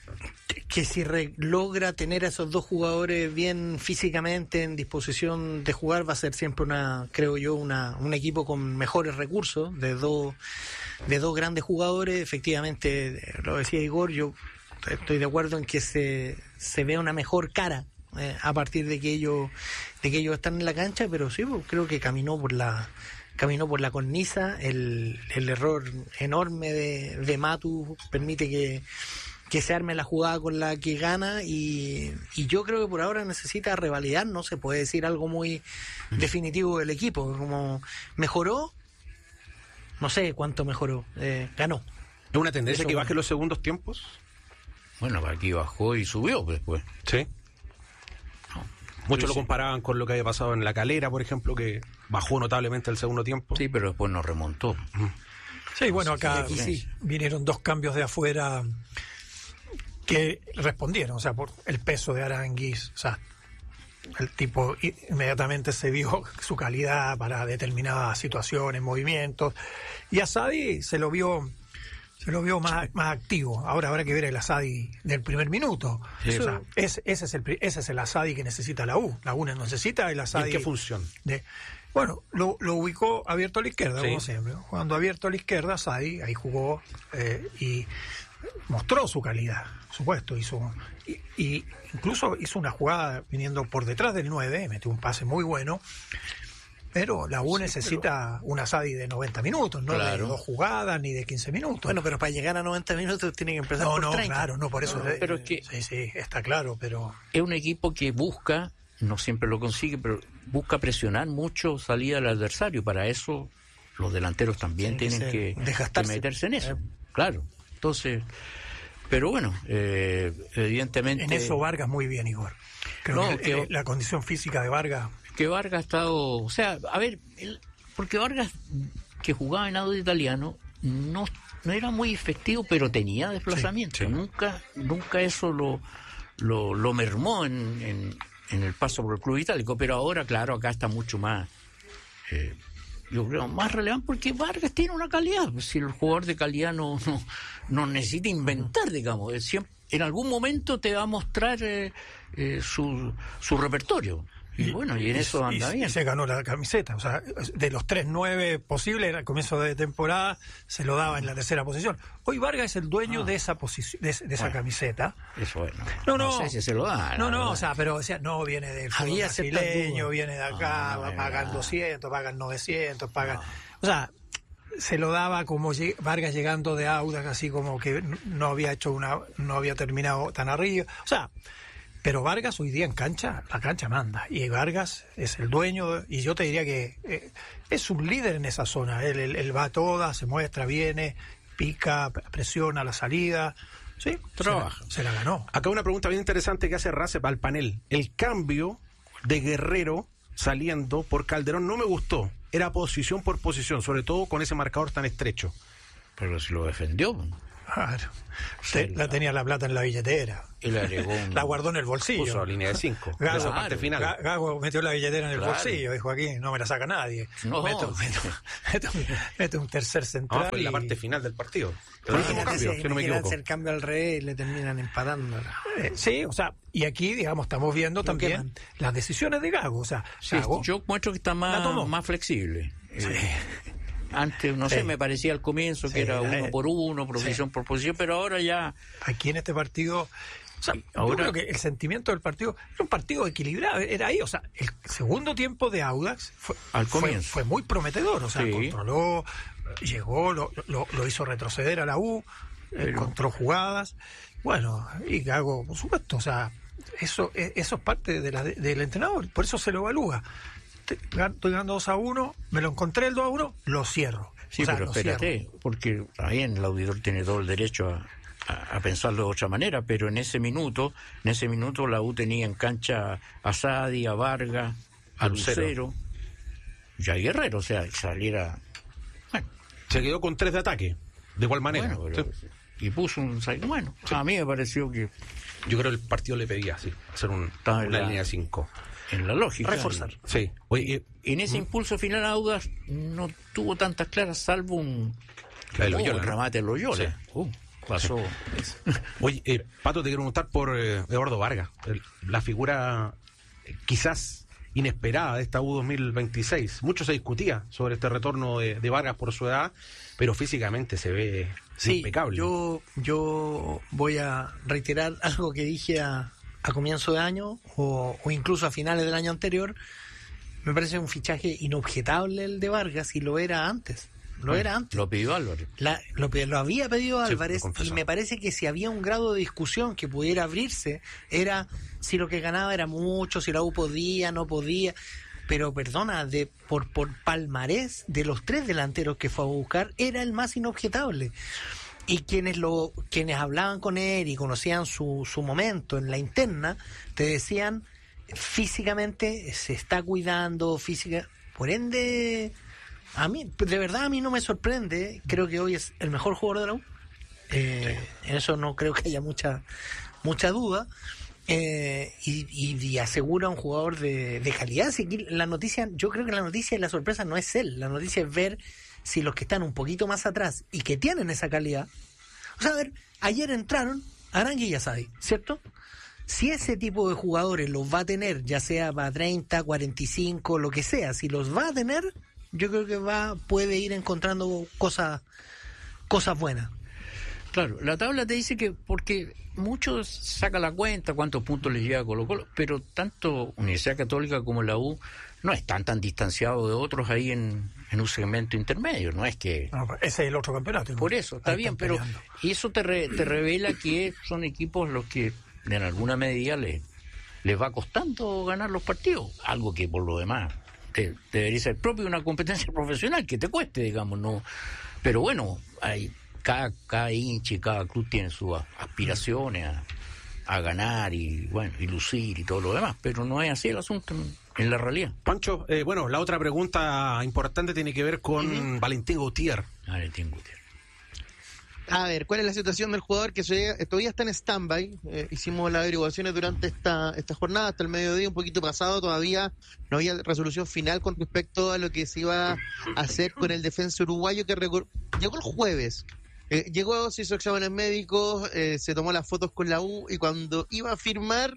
Que si re- logra tener a esos dos jugadores bien físicamente en disposición de jugar, va a ser siempre una, creo yo, una un equipo con mejores recursos, de dos de dos grandes jugadores. Efectivamente, lo decía Igor, yo estoy de acuerdo en que se, se vea una mejor cara eh, a partir de que ellos de que ellos están en la cancha, pero sí, pues, creo que caminó por la caminó por la cornisa. El, el error enorme de, de Matu permite que que se arme la jugada con la que gana y, y yo creo que por ahora necesita revalidar. No se puede decir algo muy definitivo del equipo, como mejoró, no sé cuánto mejoró, eh, ganó. ¿Es una tendencia Eso, que baje los segundos tiempos? Bueno, aquí bajó y subió después. Sí. No. Muchos lo comparaban con lo que había pasado en La Calera, por ejemplo, que bajó notablemente el segundo tiempo. Sí, pero después nos remontó. Sí, bueno, acá sí, vinieron dos cambios de afuera que respondieron, o sea, por el peso de Aranguis, o sea, el tipo inmediatamente se vio su calidad para determinadas situaciones, movimientos, y Asadi se lo vio se lo vio más, más activo. Ahora habrá que ver el Asadi del primer minuto. Sí, o sea, es, ese, es el, ese es el Asadi que necesita la U. La U necesita el Asadi. ¿En qué función? De, bueno, lo, lo ubicó abierto a la izquierda, sí. como siempre. Cuando abierto a la izquierda, Asadi ahí jugó eh, y mostró su calidad, por supuesto, hizo y, y incluso hizo una jugada viniendo por detrás del nueve, metió un pase muy bueno, pero la U sí, necesita pero... un Asadi de noventa minutos, no claro. de dos jugadas ni de quince minutos. Bueno, pero para llegar a noventa minutos tiene que empezar no, por no, treinta. Claro, no, por eso. No, no, pero es que sí, sí, está claro, pero es un equipo que busca, no siempre lo consigue, pero busca presionar mucho salida al adversario. Para eso los delanteros también tienen, tienen que, que, que meterse en eso. Eh. Claro. Entonces, pero bueno, eh, evidentemente... En eso Vargas muy bien, Igor. Creo no, que, que la condición física de Vargas... Que Vargas ha estado... O sea, a ver, el, porque Vargas, que jugaba en Audax Italiano, no, no era muy efectivo, pero tenía desplazamiento. Sí, sí. Nunca nunca eso lo, lo, lo mermó en, en, en el paso por el club itálico. Pero ahora, claro, acá está mucho más... Eh, yo creo más relevante porque Vargas tiene una calidad. Si el jugador de calidad no, no, no necesita inventar, digamos, siempre, en algún momento te va a mostrar eh, eh, su, su repertorio. Y, y bueno, y en y, eso anda y, bien. Y se ganó la camiseta. O sea, de los tres nueve posibles al comienzo de temporada, se lo daba en la tercera posición. Hoy Vargas es el dueño ah. de esa posición, de, de esa bueno, camiseta. Eso bueno. No, no. No sé si se lo da. No, no, no o sea, pero o sea, no viene del fútbol brasileño, viene de acá, ah, pagan no, doscientos, pagan novecientos, pagan. No. O sea, se lo daba como Vargas llegando de Audax, así como que no había hecho una, no había terminado tan arriba. O sea, pero Vargas hoy día en cancha, la cancha manda. Y Vargas es el dueño, y yo te diría que eh, es un líder en esa zona. Él, él, él va a todas, se muestra, viene, pica, presiona la salida. Sí, trabaja. Se la, se la ganó. Acá una pregunta bien interesante que hace Racep al panel. El cambio de Guerrero saliendo por Calderón no me gustó. era posición por posición, sobre todo con ese marcador tan estrecho. Pero si lo defendió. Claro. Te, la tenía la plata en la billetera. Y la, un... la guardó en el bolsillo. Puso línea de cinco. Gago, esa parte final. Gago metió la billetera en el claro. bolsillo. Dijo, aquí no me la saca nadie. No. Meto, meto, meto, meto un tercer central. Ah, fue y... la parte final del partido. Imagínate, cambio, si, si no me equivoco. hacer cambio al revés y le terminan empatando. Eh, sí, o sea, y aquí, digamos, estamos viendo lo también queman. Las decisiones de Gago. O sea, sí, Gago, yo muestro que está más, más flexible. Sí. Eh, Antes, no sí. sé, me parecía al comienzo sí, que era uno por uno, posición sí. por posición, pero ahora ya... Aquí en este partido... O sea, ahora, yo creo que el sentimiento del partido era un partido equilibrado, era ahí. O sea, el segundo tiempo de Audax fue, al fue, fue muy prometedor. O sea, sí. controló, llegó, lo, lo, lo hizo retroceder a la U, pero... encontró jugadas. Bueno, y Gago, por supuesto, o sea, eso, eso es parte de la, del entrenador, por eso se lo evalúa. Estoy ganando dos a uno, me lo encontré el dos a uno, lo cierro. Sí, o sea, pero espérate, cierro. Porque también el auditor tiene todo el derecho a, a, a pensarlo de otra manera, pero en ese minuto, en ese minuto la U tenía en cancha a Sadi, a Vargas, a Lucero, Lucero y a Guerrero, o sea, saliera... Bueno. Se quedó con tres de ataque, de igual manera. Bueno, pero, sí. Y puso un... Bueno, sí. A mí me pareció que... Yo creo que el partido le pedía, sí, hacer un, una la... línea de cinco. En la lógica. Reforzar. Sí. Oye, eh, en ese impulso final Audax no tuvo tantas claras, salvo un la de Loyola, oh, el ¿no? remate de Loyola. Sí. Uh, pasó. Sí. Oye, eh, Pato, te quiero preguntar por eh, Eduardo Vargas, el, la figura eh, quizás inesperada de esta U dos mil veintiséis. Mucho se discutía sobre este retorno de, de Vargas por su edad, pero físicamente se ve sí, impecable. Yo, yo voy a reiterar algo que dije a a comienzo de año o, o incluso a finales del año anterior. Me parece un fichaje inobjetable el de Vargas, y lo era antes. Lo bueno, era antes. Lo pidió Álvarez. La, lo, lo había pedido Álvarez, sí, y me parece que si había un grado de discusión que pudiera abrirse, era si lo que ganaba era mucho, si la U podía, no podía. Pero perdona, de por, por palmarés de los tres delanteros que fue a buscar, era el más inobjetable. Y quienes lo quienes hablaban con él y conocían su, su momento en la interna, te decían, físicamente se está cuidando, física, por ende, a mí, de verdad a mí no me sorprende. Creo que hoy es el mejor jugador de la U. Eh, sí. En eso no creo que haya mucha mucha duda. Eh, y, y, y asegura un jugador de, de calidad. Así que la noticia, yo creo que la noticia y la sorpresa no es él, la noticia es ver si los que están un poquito más atrás y que tienen esa calidad, o sea, a ver, ayer entraron Arangui y Asadi, ¿cierto? Si ese tipo de jugadores los va a tener, ya sea para treinta, cuarenta y cinco, lo que sea, si los va a tener, yo creo que va puede ir encontrando cosas cosas buenas. Claro, la tabla te dice que porque muchos sacan la cuenta cuántos puntos les llega a Colo Colo, pero tanto Universidad Católica como la U no están tan distanciados de otros ahí en, en un segmento intermedio, no es que... No, ese es el otro campeonato. Por eso, está bien, pero y eso te, re, te revela que son equipos los que en alguna medida les, les va costando ganar los partidos, algo que por lo demás te, te debería ser propio de una competencia profesional, que te cueste, digamos, no. Pero bueno, hay cada, cada hincha y cada club tiene sus aspiraciones a, a ganar y bueno, y lucir y todo lo demás, pero no es así el asunto en, en la realidad. Pancho, eh, bueno, la otra pregunta importante tiene que ver con uh-huh. Valentín Gautier. Valentín Gautier. A ver, ¿cuál es la situación del jugador que todavía está en stand-by? Eh, hicimos las averiguaciones durante esta, esta jornada, hasta el mediodía, un poquito pasado, todavía no había resolución final con respecto a lo que se iba a hacer con el defensa uruguayo que recor- llegó el jueves. Eh, llegó, se hizo exámenes médicos, eh, se tomó las fotos con la U y cuando iba a firmar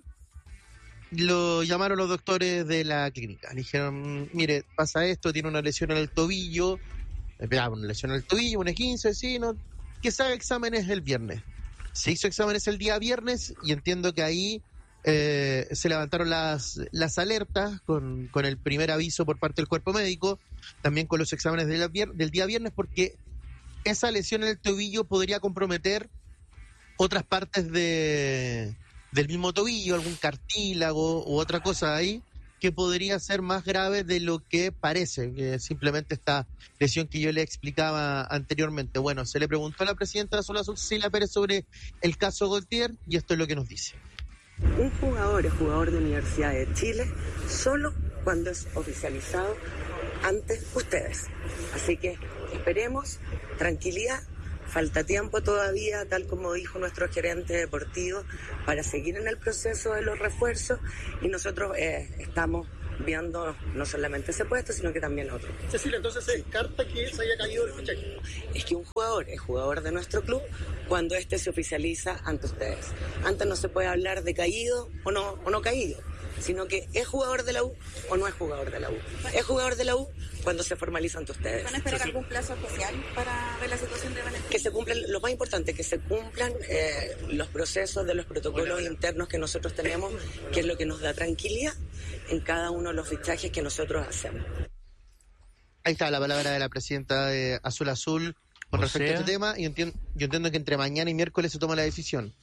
lo llamaron los doctores de la clínica. Le dijeron, mire, pasa esto, tiene una lesión en el tobillo, eh, una lesión en el tobillo, un esguince, sí, no... que se haga exámenes el viernes. Se hizo exámenes el día viernes y entiendo que ahí eh, se levantaron las, las alertas con, con el primer aviso por parte del cuerpo médico, también con los exámenes del, del día viernes, porque esa lesión en el tobillo podría comprometer otras partes de, del mismo tobillo, algún cartílago u otra cosa ahí, que podría ser más grave de lo que parece, que simplemente esta lesión que yo le explicaba anteriormente. Bueno, se le preguntó a la presidenta de Azul Azul, Cecilia Pérez, sobre el caso Gautier, y esto es lo que nos dice. Un jugador es jugador de Universidad de Chile solo cuando es oficializado ante ustedes. Así que esperemos, tranquilidad, falta tiempo todavía, tal como dijo nuestro gerente deportivo, para seguir en el proceso de los refuerzos y nosotros eh, estamos viendo no solamente ese puesto, sino que también otro. Cecilia, entonces se descarta que se haya caído el fichaje. Es que un jugador es jugador de nuestro club cuando este se oficializa ante ustedes. Antes no se puede hablar de caído o no, o no caído, sino que es jugador de la U o no es jugador de la U. Es jugador de la U cuando se formaliza ante ustedes. ¿Van a esperar algún plazo especial para ver la situación de Valentín? Que se cumplan, lo más importante, que se cumplan eh, los procesos de los protocolos internos que nosotros tenemos, que es lo que nos da tranquilidad en cada uno de los fichajes que nosotros hacemos. Ahí está la palabra de la presidenta de Azul Azul con O respecto sea... a este tema, y entiendo, yo entiendo que entre mañana y miércoles se toma la decisión.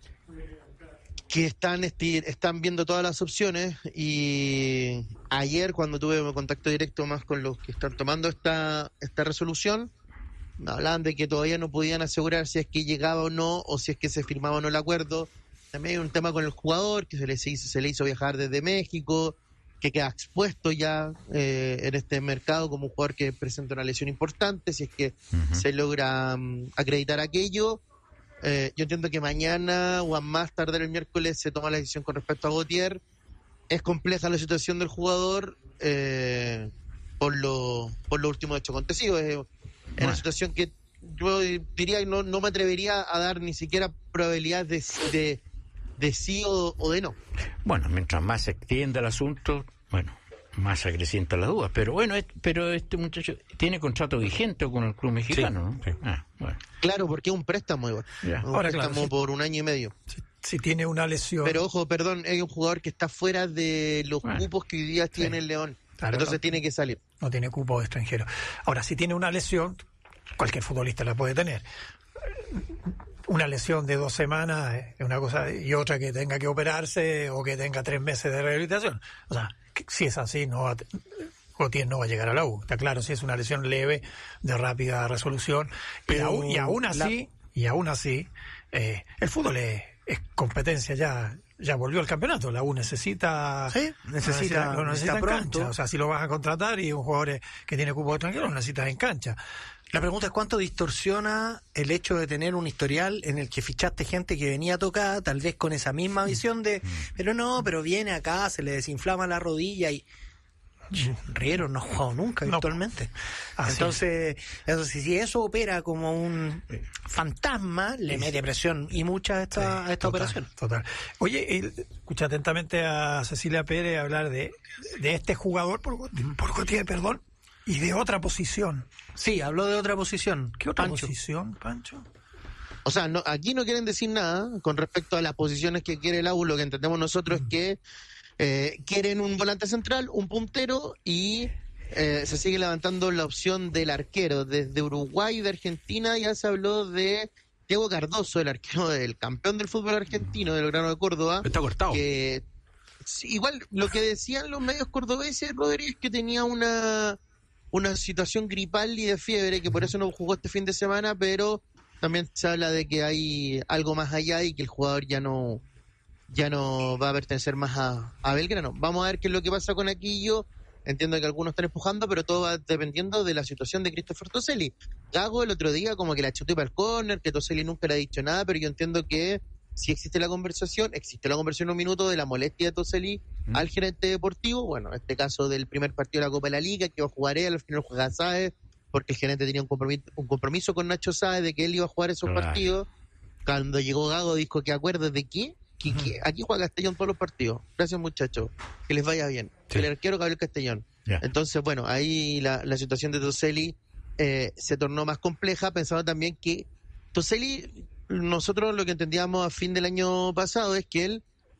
Que están esti- están viendo todas las opciones, y ayer cuando tuve contacto directo más con los que están tomando esta esta resolución, me hablaban de que todavía no podían asegurar si es que llegaba o no, o si es que se firmaba o no el acuerdo. También hay un tema con el jugador, que se le hizo, se le hizo viajar desde México, que queda expuesto ya eh, en este mercado como un jugador que presenta una lesión importante, si es que uh-huh. se logra um, acreditar aquello. Eh, yo entiendo que mañana o a más tardar el miércoles se toma la decisión con respecto a Gautier. Es compleja la situación del jugador eh, por lo por lo último hecho acontecido. Es, bueno. es una situación que yo diría y no, no me atrevería a dar ni siquiera probabilidades de, de, de sí o, o de no. Bueno, mientras más se extienda el asunto, bueno, más acrecienta las dudas. Pero bueno, es, pero este muchacho tiene contrato vigente con el club mexicano, sí, ¿no? Sí. Ah, bueno. Claro, porque es un préstamo igual. Ya. Un Ahora, préstamo claro, por un año y medio. Si, si tiene una lesión. Pero ojo, perdón, hay un jugador que está fuera de los bueno, cupos que hoy día tiene sí, el León. Claro, entonces no, tiene que salir. No tiene cupo extranjero. Ahora, si tiene una lesión, cualquier futbolista la puede tener. Una lesión de dos semanas es una cosa, y otra que tenga que operarse o que tenga tres meses de rehabilitación. O sea, que, si es así, no va a, Gautier no va a llegar a la U. Está claro, si es una lesión leve, de rápida resolución. Pero, y, aún, y aún así, la... y aún así, eh, el fútbol es, es competencia ya. Ya volvió al campeonato, la U necesita sí, necesita, lo necesita en pronto. cancha. O sea, si lo vas a contratar y un jugador que tiene cupo extranjero, lo necesitas en cancha. La pregunta es cuánto distorsiona el hecho de tener un historial en el que fichaste gente que venía tocada, tal vez con esa misma visión de, pero no, pero viene acá, se le desinflama la rodilla y... Riero no ha jugado nunca virtualmente. No. Entonces, eso, si, si eso opera como un fantasma, le mete presión y mucha a esta, sí, a esta total, operación. Total. Oye, eh, escucha atentamente a Cecilia Pérez hablar de, de este jugador por, por Gautier, perdón, y de otra posición. Sí, habló de otra posición. ¿Qué otra Pancho? posición, Pancho? O sea, no, aquí no quieren decir nada con respecto a las posiciones que quiere el A U. Lo que entendemos nosotros mm. es que Eh, quieren un volante central, un puntero, y eh, se sigue levantando la opción del arquero. Desde Uruguay y de Argentina ya se habló de Diego Cardoso, el arquero del campeón del fútbol argentino, del Grano de Córdoba. Está cortado. Que, igual lo que decían los medios cordobeses, Rodríguez, que tenía una, una situación gripal y de fiebre, que por eso no jugó este fin de semana, pero también se habla de que hay algo más allá y que el jugador ya no... ya no va a pertenecer más a, a Belgrano. Vamos a ver qué es lo que pasa con Aquillo. Entiendo que algunos están empujando, pero todo va dependiendo de la situación de Christopher Toselli. Gago el otro día como que la chutó para el córner, que Toselli nunca le ha dicho nada, pero yo entiendo que si existe la conversación, existe la conversación en un minuto de la molestia de Toselli mm. al gerente deportivo. Bueno, en este caso del primer partido de la Copa de la Liga, que iba a jugar él, al final juega Sáez, porque el gerente tenía un compromiso, un compromiso con Nacho Sáez de que él iba a jugar esos claro. partidos. Cuando llegó Gago dijo que acuerdes de qué. Que, que aquí juega Castellón todos los partidos. Gracias, muchachos. Que les vaya bien. Sí. El arquero Gabriel Castellón. Yeah. Entonces, bueno, ahí la, la situación de Toselli eh, se tornó más compleja, pensando también que Toselli, nosotros lo que entendíamos a fin del año pasado es que él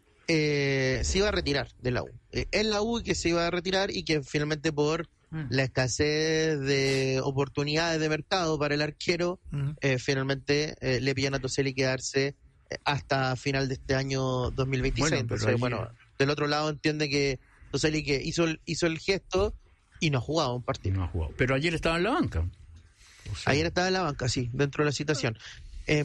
eh, se iba a retirar de la U. Eh, en la U que se iba a retirar y que finalmente por mm. la escasez de oportunidades de mercado para el arquero, mm. eh, finalmente eh, le pillan a Toselli quedarse hasta final de este año dos mil veintiséis. Bueno, entonces, ahí... bueno, del otro lado entiende que Toselli que hizo el, hizo el gesto y no ha jugado un partido. No ha jugado. Pero ayer estaba en la banca. O sea... Ayer estaba en la banca, sí, dentro de la situación.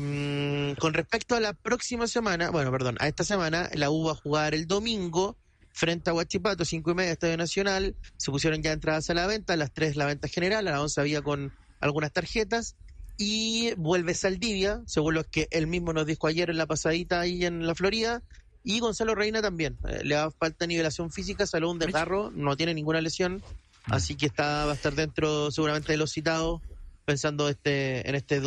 Eh, con respecto a la próxima semana, bueno, perdón, a esta semana, la U va a jugar el domingo frente a Huachipato, cinco y media, Estadio Nacional. Se pusieron ya entradas a la venta, a las tres la venta general, a las once había con algunas tarjetas. Y vuelve Saldivia, según lo que él mismo nos dijo ayer en la pasadita ahí en la Florida. Y Gonzalo Reina también. Eh, le da falta nivelación física, salió un desgarro, no tiene ninguna lesión. Así que está va a estar dentro seguramente de los citados, pensando este en este